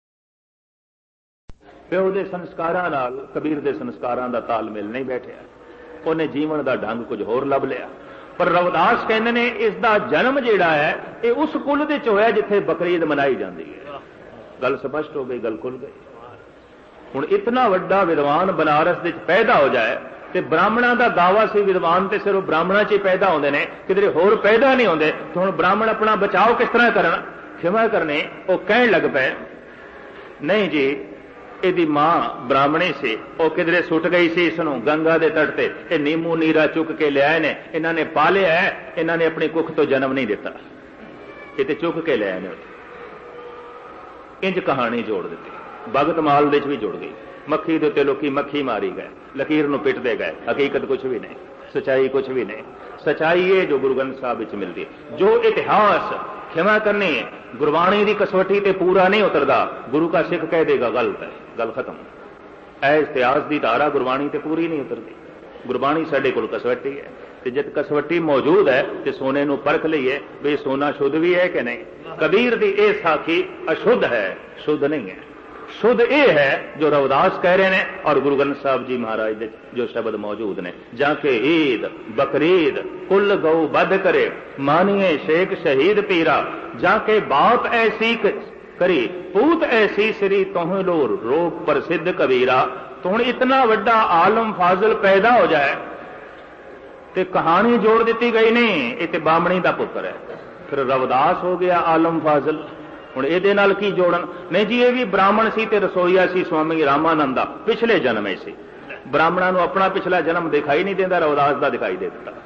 प्यो के संस्कारां नाल कबीर के संस्कारां दा तालमेल नहीं बैठिया, उन्हें जीवन का ढंग कुछ होर लभ लिया। पर रविदास कहते ने, इसका जन्म जिहड़ा है ये उस कुल दे च होया जिथे बकरीद मनाई जाती है। गल स्पष्ट हो गई, गल खुल गई। हुण इतना वड्डा विद्वान बनारस दे पैदा हो जाए, ते ब्राह्मणों का दावा से विद्वान तो सिर्फ ब्राह्मणों च पैदा होंदे ने, किधरे होर पैदा नहीं होंदे। तो हुण ब्राह्मण अपना बचाव किस तरह करन? क्षमा करने, वो कहण लग पे, नहीं जी यदि मां ब्राह्मणी सी, वो किधरे सुट गई सी, इसनों गंगा के तट से नीमू नीरा चुक के लिया ने, इन्होंने पालिया है, इन्होंने अपनी कुख तो जन्म नहीं दिता, किते चुक के लिया ने। इंज कहानी जोड़ दी, भगत माल दे भी जुड़ गई। मक्खी के उत्ते लोकी मक्खी मारी गए, लकीर नूं पिटदे गए, हकीकत कुछ भी नहीं, सच्चाई कुछ भी नहीं। सच्चाई है जो गुरु ग्रंथ साहब विच मिलती है। जो इतिहास, क्षमा करनी, गुरबाणी की कसवटी ते पूरा नहीं उतरदा, गुरु का सिख कह देगा गलत है, गल खत्म। ऐ इतिहास की धारा गुरबाणी ते पूरी नहीं उतरती। गुरबाणी साडे कोल कसवटी है, ते जद कसवटी मौजूद है तो सोने नूं परख लईए भी सोना शुद्ध भी है कि नहीं। कबीर की यह साखी अशुद्ध है, शुद्ध नहीं है। शुद्ध ये है जो रविदास कह रहे हैं और गुरु ग्रंथ साहब जी महाराज दे जो शब्द मौजूद ने, जाके ईद बकरीद कुल गौ बध करे, मानिए शेख शहीद पीरा, जाके बात ऐसी करी पूत ऐसी श्री तोह लोर रोग प्रसिद्ध कबीरा। तो हुण इतना वड्डा आलम फाजिल पैदा हो जाए ते कहानी जोड़ दी गई नहीं, ये ते बामणी दा पुत्र है, फिर रविदास हो गया आलम फाजिल। हुण इहदे नाल की जोड़न? नहीं जी, ये भी ब्राह्मण सी ते रसोईया सी स्वामी रामानंद दा, पिछले जन्म सी। ब्राह्मणों को अपना पिछला जन्म दिखाई नहीं देता, रविदास का दिखाई दे दिता।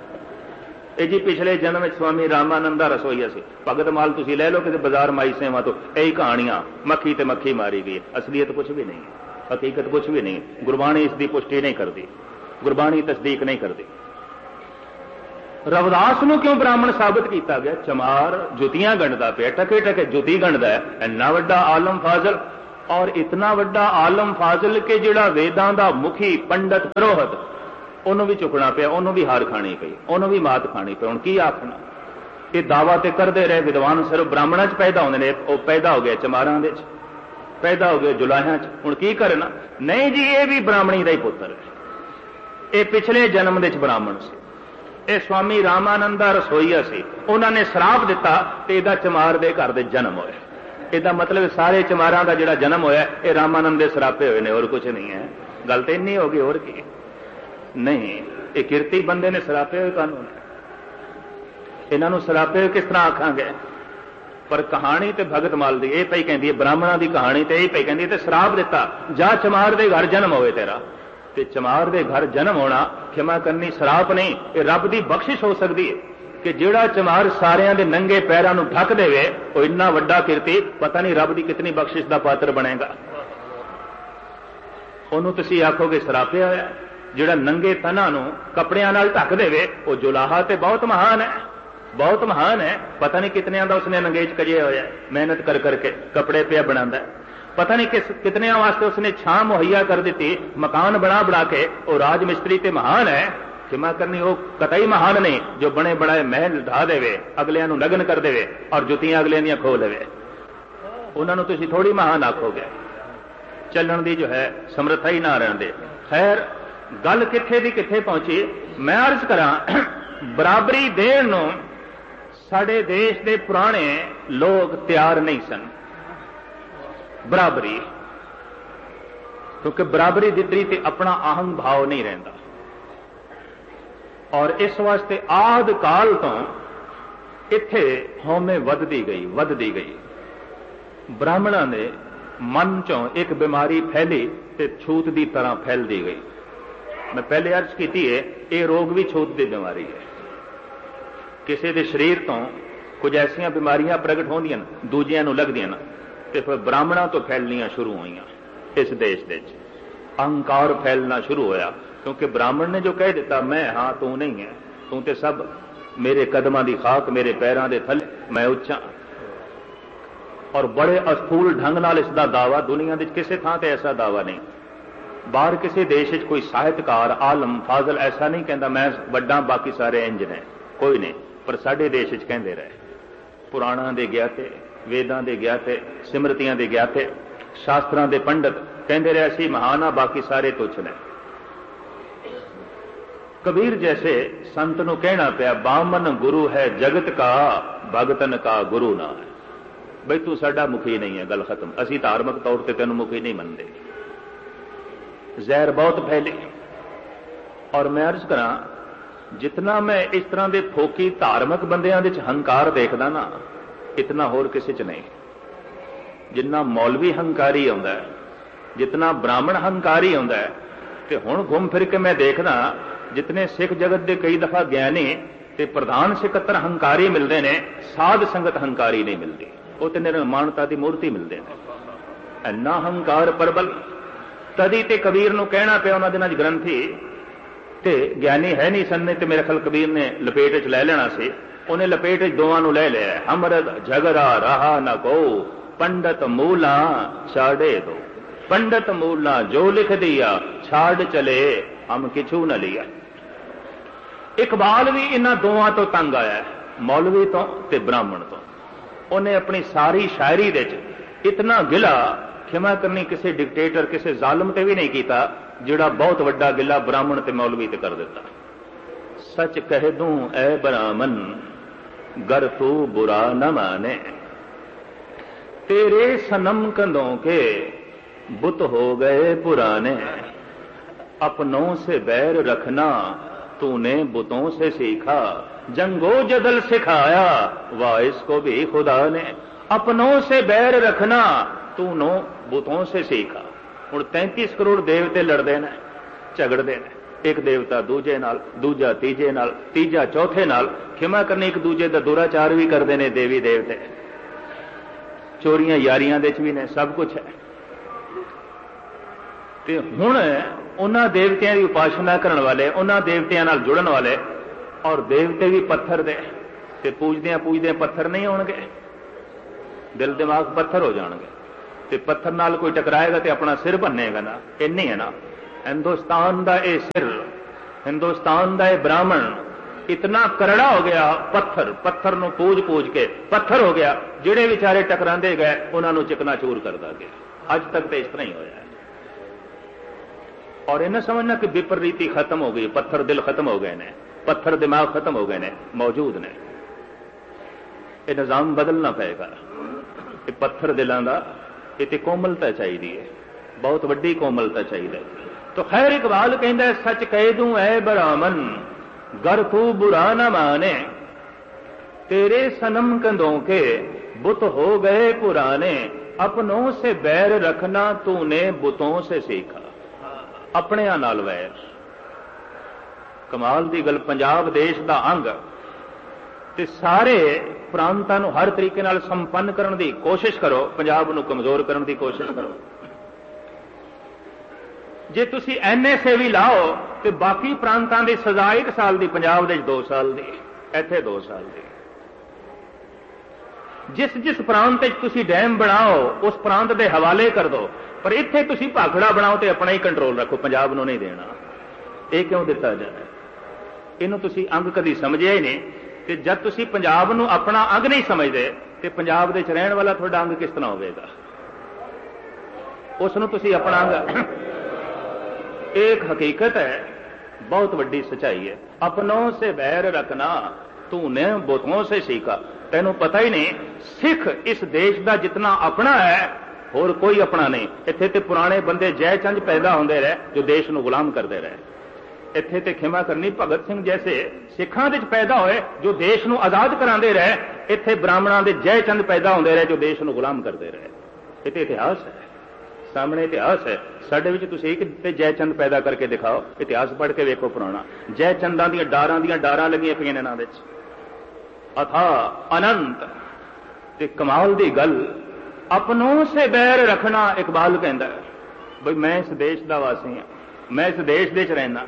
ये जी पिछले जन्म स्वामी रामानंद दा रसोईया सी। भगत माल तुसीं ले लो कि बाजार माई सेवा तो यही कहानियां, मक्खी ते मक्खी मारी गई, असलियत कुछ भी नहीं है, हकीकत कुछ भी नहीं। गुरबाणी इसकी पुष्टि नहीं करती, गुरबाणी तस्दीक नहीं करती। रविदास नूं क्यों ब्राह्मण साबित किया गया? चमार जुतियां गंढदा पिया, टके टके जुती गंढदा है, इन्ना वड्डा आलम फाजल, और इतना वड्डा आलम फाजल कि जिहड़ा वेदां दा मुखी पंडित पुरोहित उन्होंने भी चुकना पिया, उन्होंने भी हार खानी पई, उन्होंने भी मात खानी पई। हुण की आखना? ये दावा तो करते रहे विद्वान सिर्फ ब्राह्मणों च पैदा होंदे ने, वो पैदा हो गए चमारां दे च, पैदा हो गए जुलाहियां च। हुण की करना? नहीं जी, ये भी ब्राह्मणी दा ही पुत्र है, ये पिछले जन्म दे च ब्राह्मण सी, ये स्वामी रामानंद दा रसोईया सी, उन्होंने श्राप दिता ते इहदा चमार दे घर दे जन्म होया। इसदा मतलब सारे चमारां दा जिहड़ा जन्म होया ये रामानंद दे श्रापे हुए ने, और कुछ नहीं है। गल तो इन्नी हो गई, और की नहीं। ये किरती बंदे ने श्रापे हुए कानून, इन्हों श्रापे हुए किस तरह आखांगे? पर कहानी तो भगत माल दी ये पई कहती है, ब्राह्मणों की कहानी तो यही पई कहती है, श्राप दिता जा चमार दे घर जन्म होवे तेरा। ते चमार दे घर जन्म होना क्षमा करनी श्राप नहीं, ये रब की बख्शिश हो सकती है कि जिहड़ा चमार सारियां दे नंगे पैरां नूं ढक देवे, वो इन्ना वड्डा किरती, पता नहीं रब की कितनी बख्शिश का पात्र बनेगा। उन्होंने तुसीं आखोगे श्रापिया होया, जिहड़ा नंगे तनां नूं कपड़ियां नाल ढक देवे, वो जुलाहा ते बहुत महान है, बहुत महान है। पता नहीं कितने का उसने नंगेज कजे होया, मेहनत कर करके कपड़े पिया बनांदा है, पता नहीं किस कितने वास्ते उसने छां मुहैया कर दी, मकान बना बना के। वो राज मिस्त्री ते महान है, क्षमा करनी वो कतई महान नहीं जो बने बनाए महल ढा देवे, अगलियां नूं नगन कर देवे और जुतियां अगलियां दियां खो लेवे। उन्होंने तुसीं थोड़ी महान आखोगे, चलण दी जो है समर्था ही ना रहन दे। खैर गल किथे दी किथे पहुंची। मैं अर्ज करा, बराबरी देण नूं साडे देश दे पुराने लोग तैयार नहीं सन। बराबरी क्योंकि बराबरी दित्ती ते अपना आहंग भाव नहीं रहिंदा, और इस वास्ते आद काल तो इत्थे हौमे वधदी गई वधदी गई। ब्राह्मणों ने मन चों एक बीमारी फैली ते छूत की तरह फैलती गई। मैं पहले अर्ज की है, ये रोग भी छूत की बीमारी है। किसी के शरीर तो कुछ ऐसिया बीमारियां प्रगट होंदियां दूजियां नूं लगदियां ना, ते फिर ब्राह्मणों तो फैलनियां शुरू हुईयां। इस देश दे अहंकार फैलना शुरू होया, क्योंकि ब्राह्मण ने जो कह दिता मैं हाँ तू नहीं है, तू तो सब मेरे कदमां दी खाक मेरे पैरों के थले, मैं उच्चा। और बड़े अस्थूल ढंग नाल इसका दावा दुनिया के किसी थां ते ऐसा दावा नहीं। बाहर किसी देश कोई साहित्यकार आलम फाजल ऐसा नहीं कहता मैं वड्डा बाकी सारे इंज ने, कोई नहीं। पर साडे देश कहते रहे, पुराणा दे ज्ञाते, वेदां दे ज्ञाते, सिमरतियां दे ज्ञाते, शास्त्रां दे पंडित कहते रहे असी महाना बाकी सारे तुच्छ ने। कबीर जैसे संत नूं कहना पिया बामन गुरु है जगत का, भगतन का गुरु ना है। बई तू साडा मुखी नहीं है, गल खत्म। असी धार्मिक तौर पर तेन मुखी नहीं मनते। जहर बहुत फैली। और मैं अर्ज करा, जितना मैं इस तरह के फोकी धार्मिक बंदियां दे हंकार देखदा ना, इतना होर किसी च नहीं। जिन्ना मौलवी हंकारी आउंदा है, जितना ब्राह्मण हंकारी आउंदा है, ते हुण घूम फिर के मैं देखदा जितने सिख जगत के कई दफा ज्ञानी ते प्रधान सिकत्तर हंकारी मिलते हैं, साध संगत हंकारी नहीं मिलती। वो तो निर्माणता की मूर्ति मिलते हैं। इन्ना हंकार प्रबल तदी ते कबीर नूं कहना पिया उन्हां दिनां च ग्रंथी ते ज्ञानी है नहीं सन, ते मेरे ख्याल कबीर ने लपेट च लै लेना सी। उन्हें लपेट च दोवां नूं लै लिया। हमरद झगड़ा रहा न को, पंडित मूला छाड़े दो। पंडित मूला जो लिख दिया, छाड़ चले हम किछू न लिया। इकबाल भी इन्हां दोवां तो तंग आया, मौलवी तो ते ब्राह्मण तो। उन्हें अपनी सारी शायरी दे इतना गिला क्षमा करनी किसी डिक्टेटर किसी जालम ते भी नहीं किया, जिहड़ा बहुत वड्डा गिला ब्राह्मण ते मौलवी ते कर दिता। सच कह दूं ऐ ब्राह्मण गर तू बुरा न माने, तेरे सनम कंधों के बुत हो गए पुराने। अपनों से बैर रखना तूने बुतों से सीखा, जंगो जदल सिखाया वाह इसको भी खुदा ने। अपनों से बैर रखना तूनो बुतों से सीखा। हुण तैंतीस करोड़ देवते लड़ते हैं, झगड़ते हैं, एक देवता दूजे नाल, दूजा तीजे नाल, तीजा चौथे नाल। क्षमा करनी एक दूजे का दुराचार भी करते हैं देवी देवते, चोरियां यारियां दे भी ने, सब कुछ है। ते हुण उन्हां देवतियां की उपासना करने वाले, उन्हां देवतियां नाल जुड़न वाले और देवते भी पत्थर दे, ते पूजदियां पूजदियां पत्थर नहीं होणगे, दिल दिमाग पत्थर हो जाणगे, ते पत्थर नाल कोई टकराएगा तो अपना सिर भन्नेगा ना। इन्नी है ना हिंदुस्तान का यह सिर, हिंदुस्तान का यह ब्राह्मण इतना करड़ा हो गया, पत्थर पत्थर नूं पूज पूज के पत्थर हो गया, जिहड़े विचारे टकरांदे गए उन्होंने चिकनाचूर करदा गया। अज तक तो इस तरह ही होया है। और इन्हें समझना कि विपरीति खत्म हो गई, पत्थर दिल खत्म हो गए ने, पत्थर दिमाग खत्म हो गए ने, मौजूद ने। यह निजाम बदलना पेगा। ये पत्थर दिलों का इतनी कोमलता चाहिए, बहुत वड्डी कोमलता चाहिए। तो खैर इकबाल कहता है सच कह दूं ऐ ब्राह्मण गर तू बुरा न माने, तेरे सनम कंधों के बुत हो गए पुराने, अपनों से बैर रखना तूने बुतों से सीखा। अपने नाल वैर, कमाल दी गल। पंजाब देश का अंग ते सारे प्रांतां नूं हर तरीके नाल संपन्न करने की कोशिश करो, पंजाब नूं कमजोर करने की कोशिश करो। जे तुसी एन एस ए भी लाओ तो बाकी प्रांतां दी सजा एक साल की, पंजाब दे दो साल की, इत्थे दो साल की। जिस जिस प्रांत तुसी डैम बनाओ उस प्रांत के हवाले कर दो, पर इत्थे तुसी भाखड़ा बनाओ तो अपना ही कंट्रोल रखो, पंजाब नूं नहीं देना। ये क्यों दिता जाए? इनू तुसी अंग कभी समझिया ही नहीं। कि जब तुसी पंजाब नूं अपना अंग नहीं समझते तो पंजाब दे च रहण वाला तुहाडा अंग किस तरह होवेगा? उसनूं तुसी अपना अंग। एक हकीकत है, बहुत वड्डी सच्चाई है। अपनों से बैर रखना तूने बुतों से सीखा। तैनूं पता ही नहीं सिख इस देश का जितना अपना है होर कोई अपना नहीं। इत्थे ते पुराने बंदे जय चंद पैदा होंदे रहे जो देश नूं गुलाम करते रहे। इत्थे ते खिमा करनी भगत सिंह जैसे सिखां दे पैदा होए जो देश नूं आजाद करांदे रहे। इत्थे ब्राह्मणां दे जय चंद पैदा होंदे रहे जो देश नूं गुलाम करते रहे। ये ते इतिहास है, सामने इतिहास है। साडे विच तुसीं एक ते जय चंद पैदा करके दिखाओ, इतिहास पढ़ के वेखो पुराना। जय चंदां दीयां डारां दीयां डारां लगियां पईआं ने इन्हां विच, अथा अनंत। ते कमाल दी गल, अपनों से बैर रखना। इकबाल कहता है बई मैं इस देश का वासी हाँ, मैं इस देश दे च रहना,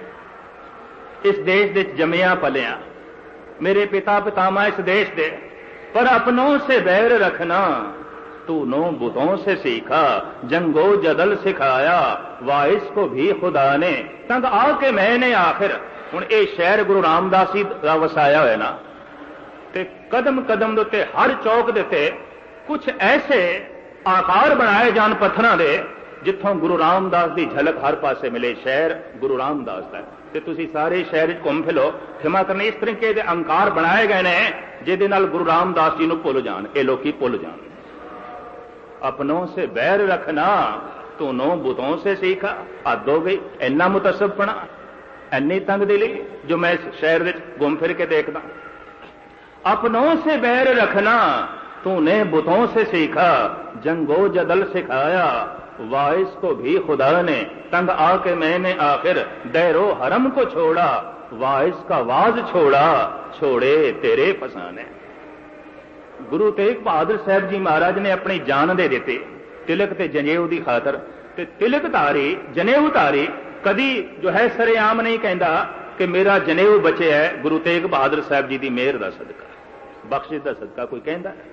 इस देश दे जमिया पलिया, मेरे पिता पितामह इस देश दे, पर अपनों से बैर रखना तूनों बुतों से सीखा। जंगो जदल सिखाया वाइस को भी खुदा ने, तंग आके मैंने आखिर। हुण ये शहर गुरु रामदास जी का वसाया हुआ ना, ते कदम कदम दे उत्ते हर चौक दे उत्ते कुछ ऐसे आकार बनाए जान पत्थरां दे जिथों गुरु रामदास की झलक हर पासे मिले। शहर गुरु रामदास का ते तुसी सारे शहर घूम फिलो, खिमा करने इस तरीके के अंकार बनाए गए हैं जिहदे नाल गुरु रामदास जी नूं भुल जान, ये लोकी भुल जान। अपनों से बैर रखना तूनों बुतों से सीखा। हद हो गई, इन्ना मुतसबपना, इन्नी तंग दिली जो मैं इस शहर में घूम फिर के देखदा। अपनों से बैर रखना तूने बुतों से सीखा, जंगो जदल सिखाया वाइस को भी खुदा ने, तंग आके मैंने आखिर दैरो हरम को छोड़ा, वाइस का वाज छोड़ा छोड़े तेरे फसाने। गुरु तेग बहादुर साहब जी महाराज ने अपनी जान दे देते तिलक ते जनेऊ की खातर। ते तिलक धारी जनेऊ धारी कदी जो है सरेआम नहीं कहता कि मेरा जनेऊ बचे है गुरु तेग बहादुर साहब जी की मेहर का सदका, बख्शिश का सदका। कोई कहता है?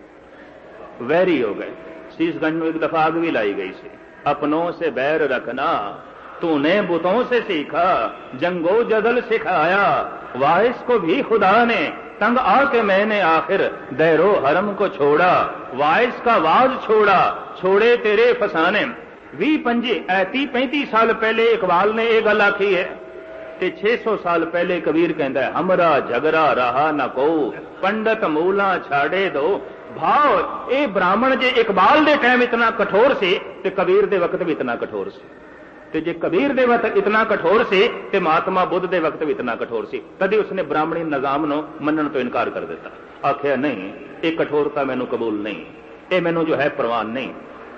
वैरी हो गए। शीशगंज में एक दफा आग भी लाई गई सी। अपनों से बैर रखना तूने बुतों से सीखा, जंगो जदल सिखाया वाइस को भी खुदा ने, तंग आके मैंने आखिर दैरो हरम को छोड़ा, वाइस का वाज छोड़ा छोड़े तेरे फसाने। भी पंजे ऐती पैंती साल पहले इकबाल ने यह गल आखी है ते छे सौ साल पहले कबीर कहता है हमरा झगड़ा रहा न को, पंडित मूला छाड़े दो। भाव ये ब्राह्मण जे इकबाल दे टाइम इतना कठोर से ते कबीर दे वक्त भी इतना कठोर से, ते जे कबीर दे वक्त इतना कठोर से ते महात्मा बुद्ध दे वक्त भी इतना कठोर से। कभी उसने ब्राह्मणी निजाम नो मनन तो इनकार कर देता, आख्या नहीं ये कठोरता मैनू कबूल नहीं, ये मैनू जो है प्रवान नहीं।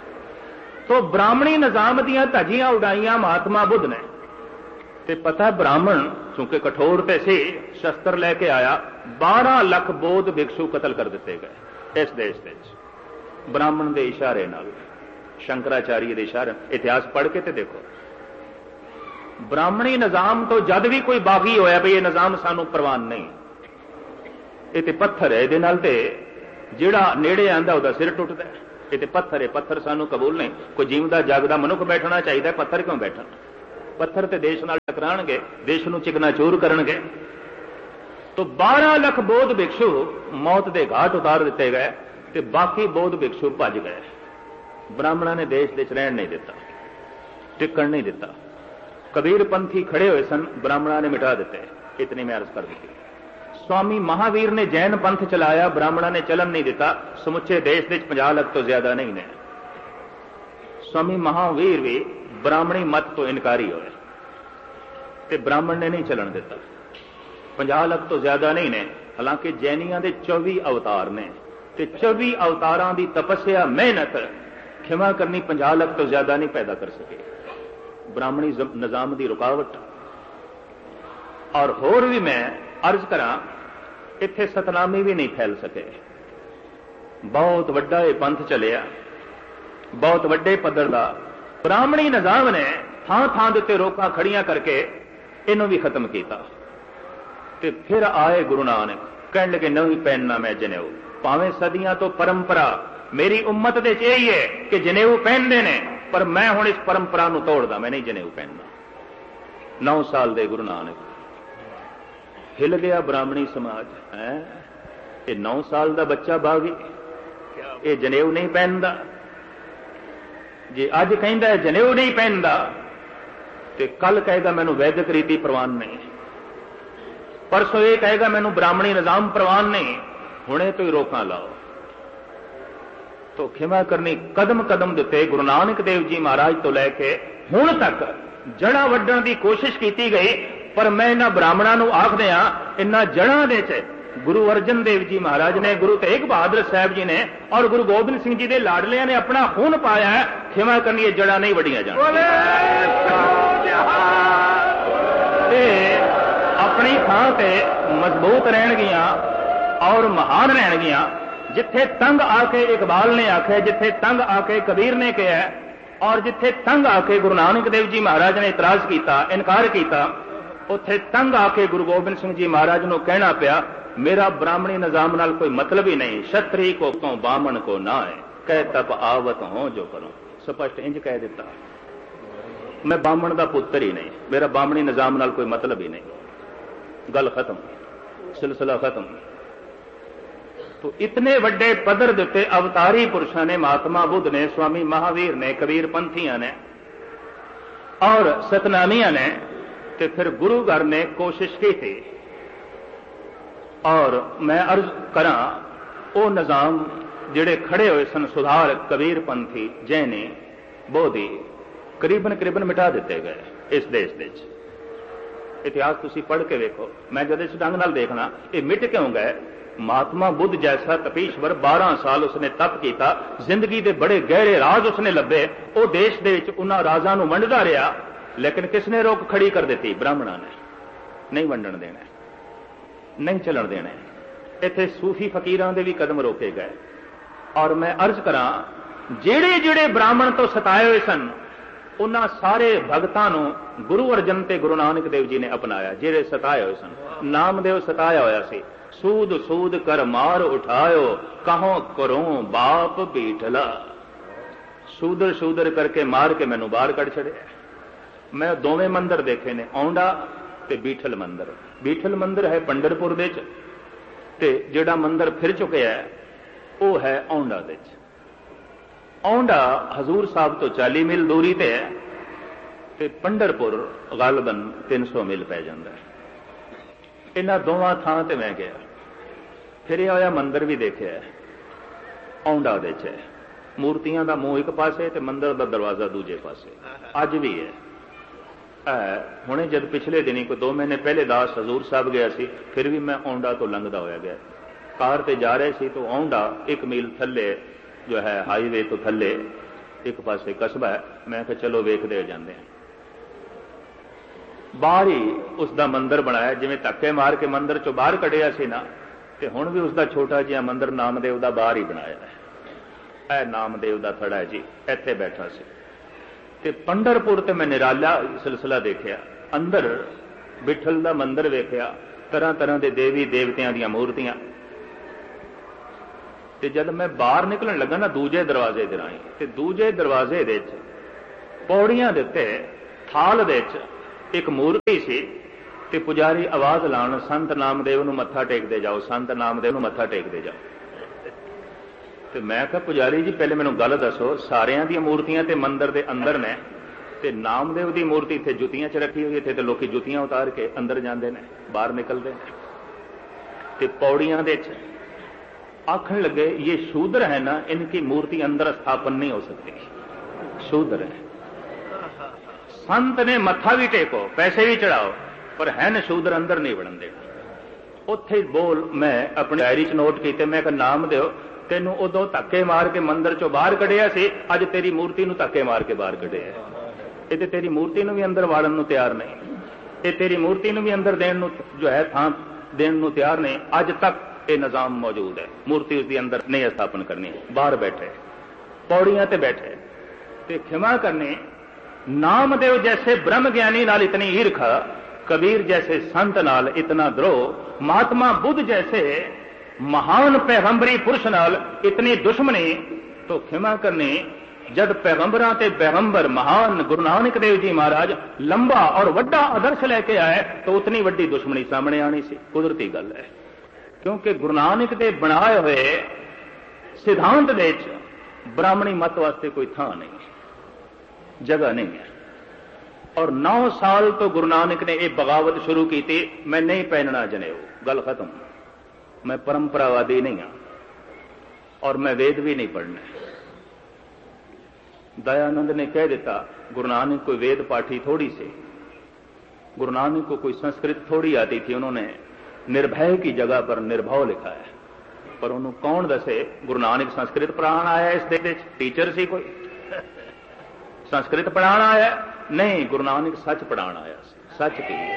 तो ब्राह्मणी निजाम दियां धजियां उड़ाइयां महात्मा बुद्ध ने। ते पता ब्राह्मण चूंकि कठोर पे से शस्त्र लेके आया, बारह लख बौद्ध भिक्षु कतल कर दिते गए इस देश दे ब्राह्मण के इशारे नाल, शंकराचार्य के इशारे। इतिहास पढ़ के ते देखो ब्राह्मणी निजाम तो जद भी कोई बागी होया भी ये निजाम सानू प्रवान नहीं, ये ते पत्थर है, ये जिहड़ा नेड़े आंदा उहदा सिर टुटदा है। ये ते पत्थर है, पत्थर सानू कबूल नहीं। कोई जीवदा जागदा मनुख बैठना चाहिए, पत्थर क्यों बैठन? पत्थर ते देश नाल टकराणगे, देश नू चिकनाचूर करनगे। तो बारह लख बौद्ध भिक्षु मौत के घाट उतार दिते गए ते बाकी बौद्ध भिक्षु भज गए। ब्राह्मणों ने देश दे रहन नहीं दिता, टिकण नहीं दिता। कबीर पंथी खड़े हुए सन, ब्राह्मणों ने मिटा दिते। इतनी मैं अर्ज कर दी। स्वामी महावीर ने जैन पंथ चलाया, ब्राह्मणों ने चलन नहीं दिता। समुचे देश के पचास लाख तो ज्यादा नहीं ने। स्वामी महावीर भी ब्राह्मणी मत तो इनकारी होए ते ब्राह्मण ने नहीं चलन दिता। पचास लाख तो ज्यादा नहीं ने। हालांकि जैनियां दे चौबी अवतार ने ते चौबी अवतारां दी तपस्या मेहनत खिमा करनी पचास लाख तो ज्यादा नहीं पैदा कर सके। ब्राह्मणी निजाम की रुकावट। और होर भी मैं अर्ज करा, इत्थे सतनामी भी नहीं फैल सके। बहुत वड्डा ये पंथ चलिया, बहुत वड्डे पद्धर दा। ब्राह्मणी निजाम ने थां थां दे रोकां खड़ियां करके इनू भी खत्म किया। ते फिर आए गुरु नानक, कहने लगे नहीं पहनना मैं जनेऊ। भावें सदियां तो परंपरा मेरी उम्मत दे च यही है कि जनेऊ पहनते ने, पर मैं हुण इस परंपरा नू तोड़दा, मैं नहीं जनेऊ पहनना। नौ साल दे गुरु नानक। हिल गया ब्राह्मणी समाज है। ये नौ साल का बच्चा बागी, ये जनेऊ नहीं पहनता। जे अज कहता जनेऊ नहीं पहनता तो कल कहेगा मैनू वैदिक रीति प्रवान नहीं, परसों ये कहेगा मैनू ब्राह्मणी निजाम प्रवान नहीं। हुणे तो ही रोकां लाओ। तो खिमा करनी कदम कदम दिते गुरु नानक देव जी महाराज तो लैके हुण तक जड़ा वड्डण की कोशिश की गई। पर मैं इन्हां ब्राह्मणों को आख दिया, इन्हां जड़ां दे च गुरु अर्जन देव जी महाराज ने, गुरु तेग बहादुर साहब जी ने और गुरु गोबिंद सिंह जी के लाडलियां ने अपना खून पाया है। खिमा करनी ये जड़ा नहीं वड्डियां जाण, अपनी थां ते मजबूत रहणगियां और महान रहणगियां। जिथे तंग आके इकबाल ने आखे, जिथे तंग आके कबीर ने कहा, और जिथे तंग आके गुरु नानक देव जी महाराज ने इतराज किया, इनकार किया, उत्थे तंग आके गुरु गोबिंद सिंह जी महाराज को कहना पिया, मेरा ब्राह्मणी निजाम नाल कोई मतलब ही नहीं। क्षत्रिय को तो बामण को ना है, कह तप आवत हो जो करो। स्पष्ट इंज कह दिता, मैं बामण का पुत्र ही नहीं, मेरा बामणी निजाम नाल कोई मतलब ही नहीं। गल खत्म, सिलसिला खत्म। तो इतने वड्डे पदर दिते अवतारी पुरुषों ने, महात्मा बुद्ध ने, स्वामी महावीर ने, कबीर पंथियां ने और सतनामियां ने। ते फिर गुरु घर ने कोशिश की थी। और मैं अर्ज करा, वो निजाम जिहड़े खड़े हुए सन सुधार, कबीर पंथी, जैनी, बोधी, करीबन करीबन मिटा दिते गए इस देश दे। इतिहास तुसी पढ़ के वेखो। मैं जब इस ढंग नाल देखना ये मिट क्यों गए। महात्मा बुद्ध जैसा तपीश्वर बारह साल उसने तप किया, जिंदगी के बड़े गहरे राज उसने लभे। वो देश दे विच उन्हां राजां नूं वंडदा रहा, लेकिन किसने रोक खड़ी कर दी? ब्राह्मणों ने। नहीं वंडण देना, नहीं चलन देना। इत्थे सूफी फकीरां दे भी कदम रोके गए। और मैं अर्ज करा, जेड़े जेड़े ब्राह्मण तो सताए हुए सन, उन्हां सारे भगतां नूं गुरु अर्जन ते गुरु नानक देव जी ने अपनाया। जेड़े सताए हुए सन, नामदेव सताया होया सी, सूद सूद कर मार उठायो, कहो करो बाप बीठला। सूदर सूदर करके मार के मैनू बाहर कढ़ छड़िया। मैं दोवें मंदिर देखे ने, औंडा ते बीठल मंदिर। बीठल मंदिर है पंडरपुर दे च, ते जिहड़ा मंदिर फिर चुके है वो है औंडा दे च। औंडा हजूर साहब तो चाली मील दूरी ते है, ते पंडरपुर गालबन तीन सौ मील पै जांदा है। इन्हां दोवां थां ते मैं गया, फिरिया होया मंदिर भी देखिया। औंडा दे च मूर्तियां दा मूंह एक पासे ते मंदिर दा दरवाजा दूजे पासे। अज भी है। हुणे जब पिछले दिनी कोई दो महीने पहले दास हजूर साहब गया सी, फिर भी मैं औंडा तो लंघदा होया गया। कार ते जा रहे सी तो औंडा एक मील थल्ले जो है हाईवे तो थल्ले एक पासे कस्बा है। मैं कहा चलो वेखदे जांदे हैं। बाहर ही उसका मंदिर बनाया, जिवें धक्के मार के मंदिर चो बाहर कढ़िया सी ना, ते हुण भी उसका छोटा जिहा मंदिर नामदेव का बाहर ही बनाया है। ऐ नामदेव का थड़ा है जी, इत्थे बैठा सी। ते पंडरपुर ते मैं निराला सिलसिला देखिया। अंदर बिठल दा मंदिर वेखिया, तरह तरह के देवी देवतियां दी मूर्तियां। ते जब मैं बाहर निकलन लगा ना दूजे दरवाजे दे राहीं, ते दूजे दरवाजे दे पौड़ियां दे उत्ते थाल दे एक मूर्ति सी, ते पुजारी आवाज लाण संत नामदेव नूं मत्था टेकदे जाओ, संत नामदेव नूं मत्था टेकदे जाओ। ते मैं कहा पुजारी जी पहले मैनूं गल दसो, सारियां दी मूर्तियां ते मंदिर दे अंदर ने, ते नामदेव दी मूर्ति इत्थे जुत्तियां च रखी हुई, इत्थे ते लोकी जुत्तियां उतार के अंदर जांदे ने, बाहर निकलदे ने। ते पौड़ियां दे आखण लगे ये शूद्र है ना, इनकी मूर्ति अंदर स्थापन नहीं हो सकती, शूद्र है। संत ने मत्था भी टेको, पैसे भी चढ़ाओ, पर है न शूद्र अंदर नहीं वड़न देना। उत्थे बोल मैं अपनी डायरी च नोट कीते, मैं कहा नाम दिओ तेनों उदों धक्के मार के मंदिर चों बाहर कढ़िया सी, अज तेरी मूर्ति नूं धक्के मार के बाहर कढ़िया। ये ते तेरी मूर्ति नूं भी अंदर वाड़न नूं तैयार नहीं, ये तेरी मूर्ति नूं भी अंदर देण नूं जो है थां देण नूं तैयार नहीं। अज तक ये निजाम मौजूद है, मूर्ति उसके अंदर नहीं स्थापन करनी, बाहर बैठे पौड़ियां ते बैठे। ते क्षमा करनी, नामदेव जैसे ब्रह्म ज्ञानी नाल इतनी ईर्खा, कबीर जैसे संत नाल इतना द्रोह, महात्मा बुद्ध जैसे महान पैगंबरी पुरुष नाल इतनी दुश्मनी, तो क्षमा करनी जब पैगंबरां ते पैगंबर महान गुरु नानक देव जी महाराज लंबा और वड्डा आदर्श लेके आए, तो उतनी वड्डी दुश्मनी सामने आनी सी। कुदरती गल है, क्योंकि गुरु नानक दे बनाए हुए सिद्धांत दे ब्राह्मणी मत वास्ते कोई थां नहीं, जगह नहीं है। और नौ साल तो गुरु नानक ने यह बगावत शुरू की थी, मैं नहीं पहनना जनेऊ, गल खत्म, मैं परंपरावादी नहीं हाँ और मैं वेद भी नहीं पढ़ना। दयानंद ने कह दिता गुरु नानक कोई वेद पाठी थोड़ी से, गुरु नानक को कोई संस्कृत थोड़ी आती थी, उन्होंने निर्भय की जगह पर निर्भव लिखा है। पर उन्होंने कौन दसे गुरु नानक संस्कृत पढ़ाना आया, इस देश टीचर सी कोई संस्कृत पढ़ाना आया नहीं, गुरु नानक सच पढ़ाना आया, सच की है।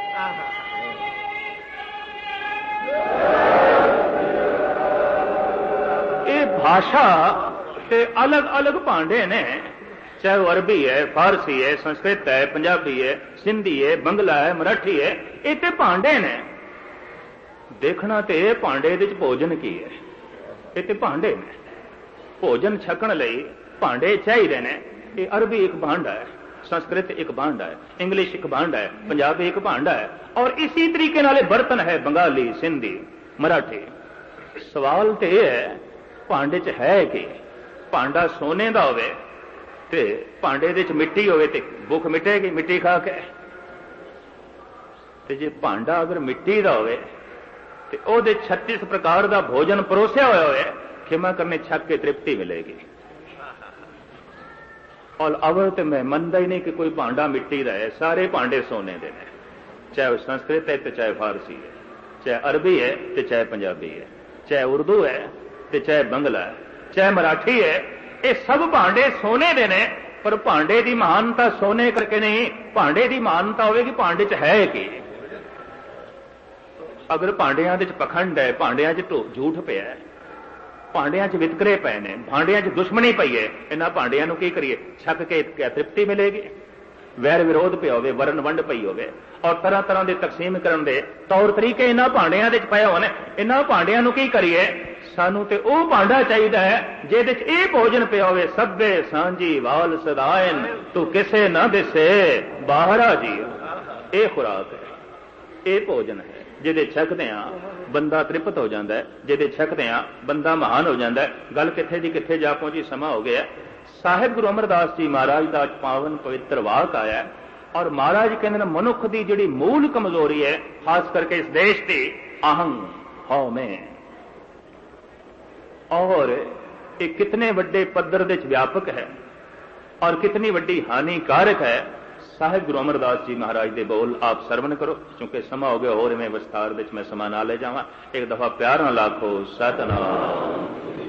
ये भाषा के अलग अलग भांडे ने, चाहे वो अरबी है, फारसी है, संस्कृत है, पंजाबी है, सिंधी है, बंगला है, मराठी है, ये ते भांडे ने। देखना तो यह भांडे दे भोजन की है, ये ते भांडे ने, भोजन छकण लई भांडे चाहिए ने। ये अरबी एक भांडा है, संस्कृत एक भांडा है, इंग्लिश एक भांडा है, पंजाबी एक भांडा है, और इसी तरीके नाले बर्तन है बंगाली, सिंधी, मराठी। सवाल तो यह है भांडे च है कि भांडा सोने का होवे ते भांडे दे च मिट्टी होवे ते भुख मिटेगी मिट्टी खा के, ते जे भांडा अगर मिट्टी का होवे ते ओहदे छत्तीस प्रकार का भोजन परोसिया होया होवे, खिमा करने छक के तृप्ति मिलेगी। और अवल तो मैं मनता ही नहीं कि कोई भांडा मिट्टी का है, सारे भांडे सोने के हैं, चाहे संस्कृत है तो चाहे फारसी है, चाहे अरबी है तो चाहे पंजाबी है, चाहे उर्दू है तो चाहे बंगला है, चाहे मराठी है, ये सब भांडे सोने के ने। पर भांडे की महानता सोने करके नहीं, भांडे की महानता होगी भांडे च है कि। अगर भांडिया च पखंड है, भांडिया च झूठ पिया है, भांडिया च वितकरे पे ने, भांडिया च दुश्मनी पई है, इन्हां भांडिया नूं की करिए, छक के क्या तृप्ति मिलेगी? वैर विरोध पे होवे, वरण वंड पई होवे, और तरह तरह के तकसीम करन दे तौर तरीके इन्हां भांडिया दे पए होने, इन्हां भांडिया नूं की करिए? सानू ते ओ भांडा चाहिए है जिहदे च इह भोजन पिया होवे, सभे सांझी वाल सदायन तू किसे ना दिसे बाहरा जी। ये खुराक है, ये भोजन है जिहदे छकदे आ बंदा तृप्त हो जाता है, जिहदे छकदे आ बंदा महान हो जाता है। गल किथे दी किथे जा पहुंची, समा हो गया। साहिब गुरु अमरदास जी महाराज का पावन पवित्र वाक आया, और महाराज कहते हैं मनुख की जिहड़ी मूल कमजोरी है, खास करके इस देश की, अहं हौ में, और ये कितने वड्डे पद्धर दे व्यापक है और कितनी वड्डी हानिकारक है। साहिब गुरु अमरदास जी महाराज के बोल आप सरवण करो, क्योंकि समा हो गया होर में विस्तार विच मैं समा ना ले जावां। एक दफा प्यार ना लाखो सतनाम।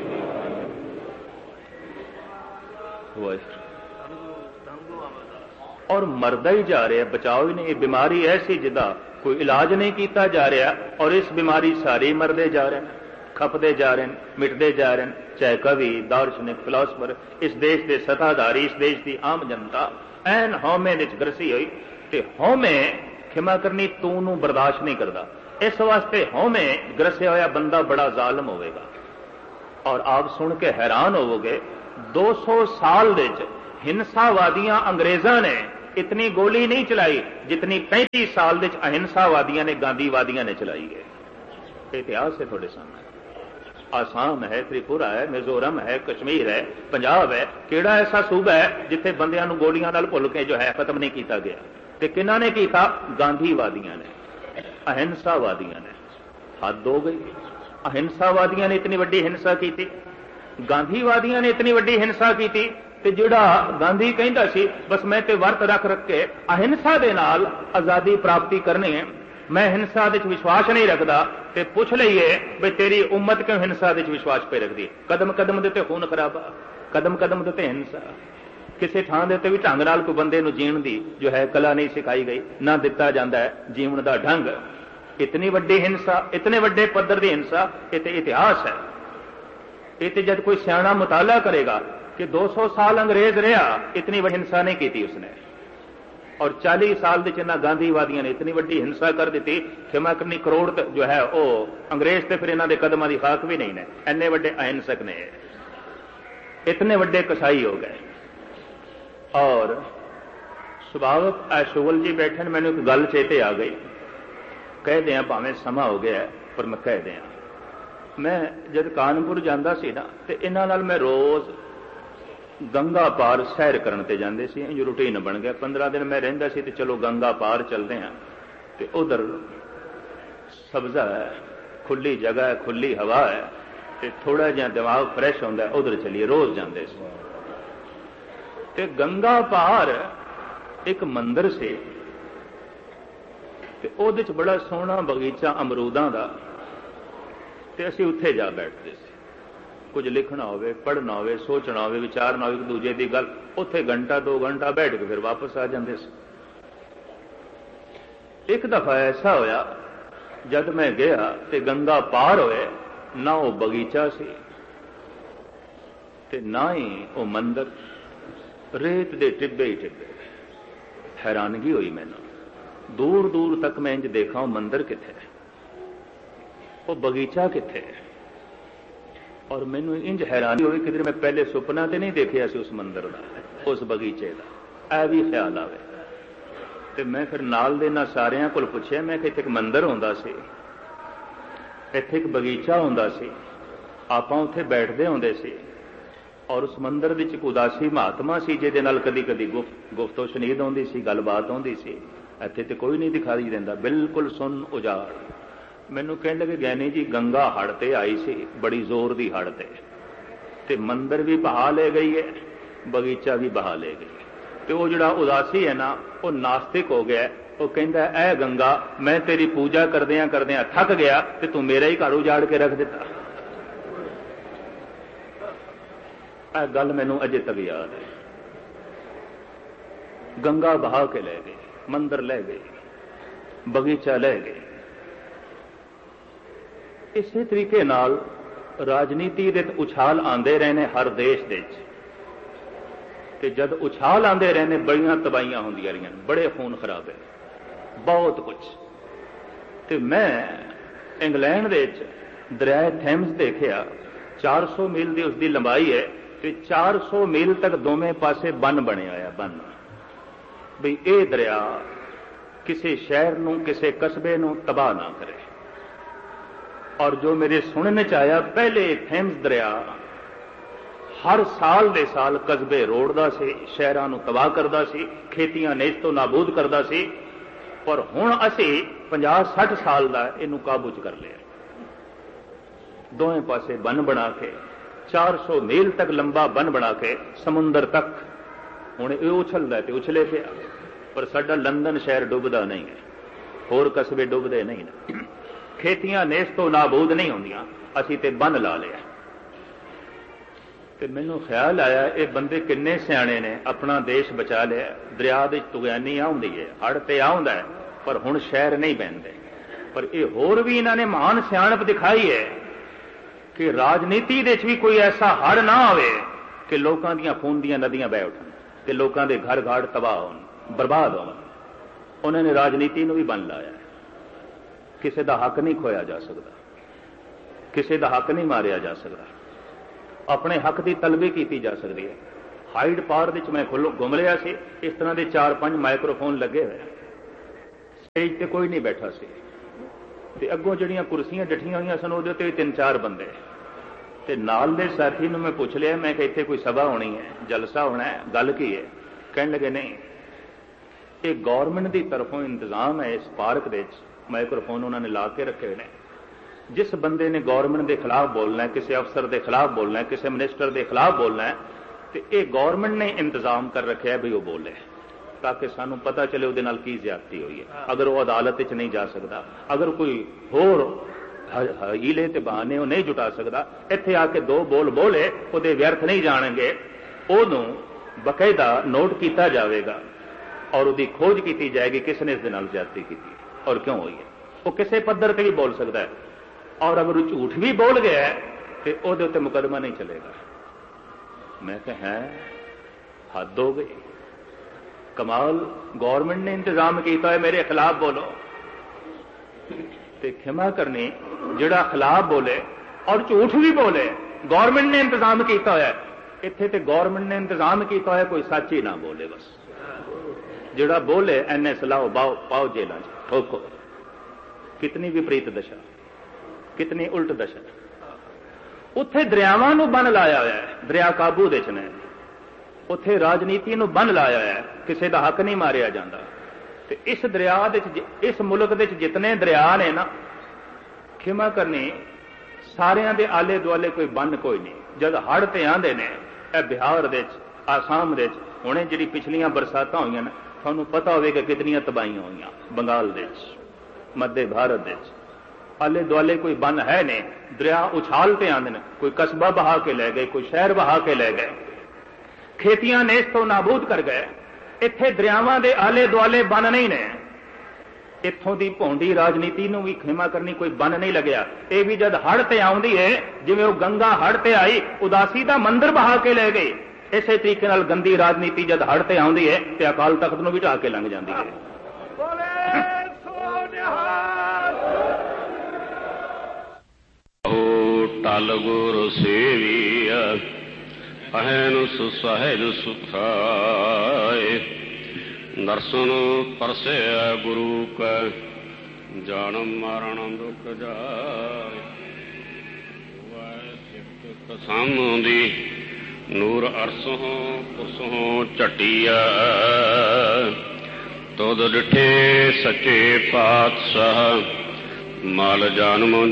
और मरदा ही जा रहा, बचाओ ही नहीं। ये बीमारी ऐसी जिदा कोई इलाज नहीं किया जा रहा, और इस बीमारी सारे मरदे जा रहे हैं, खपते जा रहे हैं, मिटते जा रहे हैं। चाहे कवि, दार्शनिक, फिलोसफर, इस देश के सत्ताधारी, इस देश की आम जनता ऐन हौमे विच ग्रसी हुई। ते हौमे खिमा करनी तू नूं बर्दाश्त नहीं करता। इस वास्ते हौमे ग्रसिया होया बंदा बड़ा जालम होवेगा। और आप सुन के हैरान होवोगे, दो सौ साल विच हिंसावादियां अंग्रेजां ने इतनी गोली नहीं चलाई जितनी पैंतीस साल विच अहिंसावादियां ने गांधीवादियां ने चलाई है। इतिहास है थोड़े सामने। आसाम है, त्रिपुरा है, मिजोरम है, कश्मीर है, पंजाब है, केड़ा ऐसा सूबा है जिथे बंदियां नूं गोलियां नाल भुल के जो है खत्म नहीं किया गया? ते किन्हां ने कीता? गांधीवादियां ने, अहिंसावादियां ने। हद हो गई। अहिंसावादियां ने इतनी वड्डी हिंसा की, गांधीवादियां ने इतनी वड्डी हिंसा की, ते जिहड़ा गांधी कहंदा सी बस मैं ते वर्त रख रख के अहिंसा दे नाल आजादी प्राप्ति करनी है, मैं हिंसा विच विश्वास नहीं रखता, ते पुछ लईए भी तेरी उम्मत क्यों हिंसा विच विश्वास पे रखती? कदम कदम दे ते खून खराबा, कदम कदम दे ते हिंसा। किसी थां दे ते भी ढंग नाल कोई बंदे नूं जीण दी जो है कला नहीं सिखाई गई, ना दिता जांदा है जीवन दा ढंग। इतनी वड्डी हिंसा, इतने वड्डे पद्धर दी हिंसा, ये ते इतिहास है। ये ते जब कोई सियाणा मुताला करेगा कि दो सौ साल अंग्रेज रहा, इतनी वड्डी हिंसा नहीं की उसने, और चालीस साल के इन्होंने गांधीवादियों ने इतनी वड्डी हिंसा कर दी। खिमा करनी करोड़ जो है वो अंग्रेज तो फिर इन्होंने कदमों की खाक भी नहीं ने, इन्ने वड्डे अहिंसक ने, इतने वड्डे कसाई हो गए। और सुभावक शुगल जी बैठे, मैंने एक गल चेते आ गई, कह दें भावें समा हो गया पर मैं कह दें, मैं जब कानपुर जाता सी ना तो इन्हां नाल मैं रोज़ गंगा पार सैर करन ते जांदे सी, इंज रूटीन बन गया। पंद्रह दिन मैं रहिंदा सी ते चलो गंगा पार चलते हैं, तो उधर सब्जा है, खुली जगह है, खुली हवा है, ते थोड़ा जिहा दिमाग फ्रैश होंदा है, उधर चलिए रोज़ जांदे सी। ते गंगा पार एक मंदिर से, ते उहदे च बड़ा सोहना बगीचा अमरूदां दा, ते असीं उत्थे जा बैठते सी। कुछ लिखना होवे, पढ़ना होवे, सोचना होवे, विचारना होवे एक दूजे की गल, उत्थे घंटा दो घंटा बैठ के फिर वापस आ जाते। एक दफा ऐसा होया जब मैं गया ते गंगा पार होए, ना वो बगीचा सी ते ना ही वो मंदिर, रेत दे टिब्बे ही टिब्बे। हैरानगी हुई मैनू, दूर दूर तक मैं इंज देखा मंदिर किथे, वो बगीचा किथे, और मैनू इंज हैरानी हुई कि मैं पहले सुपना तो नहीं देखा सी उस मंदिर का, उस बगीचे का। ऐ भी ख्याल आवे ते मैं फिर नाल दे ना सारियां कोल पुछया, मैं कि इत्थे एक मंदिर हुंदा सी, इत्थे एक बगीचा हुंदा सी, आपां उत्थे बैठदे हुंदे सी, और उस मंदिर विच एक उदासी महात्मा सी जिहदे नाल कदी कदी गुफ्त गुफ्तो शनीद होंदी सी, गलबात होंदी सी। इत्थे ते कोई नहीं दिखाई देंदा, बिल्कुल सुन उजाड़। मैनू कहने लगे ज्ञानी जी गंगा हड़ ते आई सी, बड़ी जोर दी हड़ ते, ते मंदिर भी बहा ले गई है, बगीचा भी बहा ले गई। ते वो जिहड़ा उदासी है ना, वो नास्तिक हो गया। वो कहंदा ऐ गंगा, मैं तेरी पूजा करदियां करदियां थक गया ते तू मेरा ही घर उजाड़ के रख दिता। ऐ गल मैनू अजे तक याद है। गंगा बहा के ले गई, मंदिर ले गई, बगीचा ले गई। इसी तरीके नाल राजनीति दे उछाल आंदे रहने हर देश दे, ते जद उछाल आंदे रहने बड़ियां तबाहियां होंदियां रहियां, बड़े खून खराबे, बहुत कुछ। ते मैं इंग्लैंड दे दरिया थैम्स देखिया, चार सौ मील की उसकी लंबाई है, ते चार सौ मील तक दोवें पासे बन बने आया, बन भी ये दरिया किसी शहर नूं, किसी कस्बे नूं तबाह ना करे। और जो मेरे सुनने च आया, पहले थैम्स दरिया हर साल दे साल कस्बे रोड़दा सी, शहरां नूं तबाह करदा सी, खेतियां नेस्तों नाबूद करदा सी, पर हुण असीं पचास साठ साल दा इहनूं काबू च कर लिया। दोवें पासे बन बना के, चार सौ मील तक लंबा बन बना के समुंदर तक हुण ये उछलदा है ते उछले पिया, पर साडा लंदन शहर डुबदा नहीं है, होर कस्बे डुबदे नहीं ने, खेतियां नेस्तों नाबूद नहीं होंदियां, असीं ते बन ला लिया। ते मैनू ख्याल आया ये बंदे किन्ने सियाणे ने, अपना देश बचा लिया। दरिया दे तुगैनी आउंदी है, हड़ ते आउंदा है, पर हुण शहर नहीं बहंदे। पर ये होर भी इन्हां ने महान सियाणप दिखाई है कि राजनीति दे भी कोई ऐसा हड़ ना आवे कि लोकां दीयां खून दीयां नदियां बह उठन ते लोकां दे घर घाट तबाह होण, बर्बाद होण। उन्होंने राजनीति नूं भी बन लाया। किसी का हक नहीं खोया जा सकता, किसी का हक नहीं मारिया जा सकता, अपने हक की तलबी की जा सकती है। हाइड पार्क मैं घुम लिया सी, इस तरह के चार पांच माइक्रोफोन लगे हुए, स्टेज पर कोई नहीं बैठा सी, ते अगों जड़ियां कुर्सियां डठियां हुई सन उहदे ते तीन चार बंदे, ते नाल दे साथी नूं मैं पुछ लिया, मैं कि इत्थे कोई सभा होनी है, जलसा होना है, गल की है? कहने लगे नहीं, ये गौरमेंट की तरफों इंतजाम है। इस पार्क दे माइक्रोफोन उन्होंने ला के रखे ने, जिस बंदे ने गौरमेंट के खिलाफ बोलना है, किसी अफसर के खिलाफ बोलना है, किसी मिनिस्टर के खिलाफ बोलना है, तो ये गौरमेंट ने इंतजाम कर रखे है भी वो बोले, ताकि सानू पता चले उहदे नाल की ज्यादती हुई है। अगर वो अदालत च नहीं जा सकता, अगर कोई होर हीले ते बहाने वो नहीं जुटा सकता, इत्थे आके दो बोल बोले उहदे व्यर्थ नहीं जाणगे, उहनूं बकायदा नोट किया जाएगा और उसकी खोज की जाएगी किसने इस दे नाल ज्यादती की और क्यों हुई है। वो किसी पद्धर से भी बोल सकता है, और अगर वो झूठ भी बोल गया है तो उहदे उत्ते मुकदमा नहीं चलेगा। मैं कहा है हद हो गई, कमाल, गौरमेंट ने इंतजाम किया है मेरे खिलाफ बोलो, ते खिमा करनी जिहड़ा खिलाफ बोले और झूठ भी बोले, गौरमेंट ने इंतजाम किया है। इत्थे ते गौरमेंट ने इंतजाम किया है, कोई सच ही ना बोले, बस जिहड़ा बोले एने सलाह पाओ पाओ जेलों ठोको। कितनी विपरीत दशा, कितनी उल्ट दशा। उत्थे दरियावां नूं बन लाया होया है, दरिया काबू दे च ने, उत्थे राजनीति नूं बन लाया है, किसी का हक नहीं मारिया जाता। ते इस दरिया दे इस मुल्क दे जितने दरिया ने ना, खिमा करनी सारियां दे आले दुआले कोई बन कोई नहीं। जद हड़ ते आंदे ने ए बिहार दे आसाम दे हुणे जिहड़ी पिछलियां बरसातां होईयां ने, तुहानूं पता होवेगा कितनियां तबाहियां होईयां बंगाल दे मध्य भारत दे आले दुआले कोई बन है नहीं। दरिया उछालते आंदे ने, कोई कस्बा बहा के ले गए, कोई शहर बहा के ले गए, खेतियां ने इस तो नाबूद कर गए। इत्थे दरियावां दे आले दुआले बन नहीं ने। इत्थों की भौंडी राजनीति नूं भी खिमा करनी कोई बन नहीं लग्या। ये भी जद हड़ ते आउंदी है, जिवें वो गंगा हड़ ते आई उदासी दा मंदिर बहा के ले गई, इसे तरीके नाल गंदी राजनीति जद हड़ ते आउंदी है ते अकाल तख्त नूं भी ढा के लंघ जांदी है। टल गुरु सेविया अहन सुसहज सुखाए, दर्शन परसे गुरु का जान मरण दुख जाए। सामदी नूर अरसों पुरसों चटिया, तुद डिठे सच्चे पातशाह माल जानम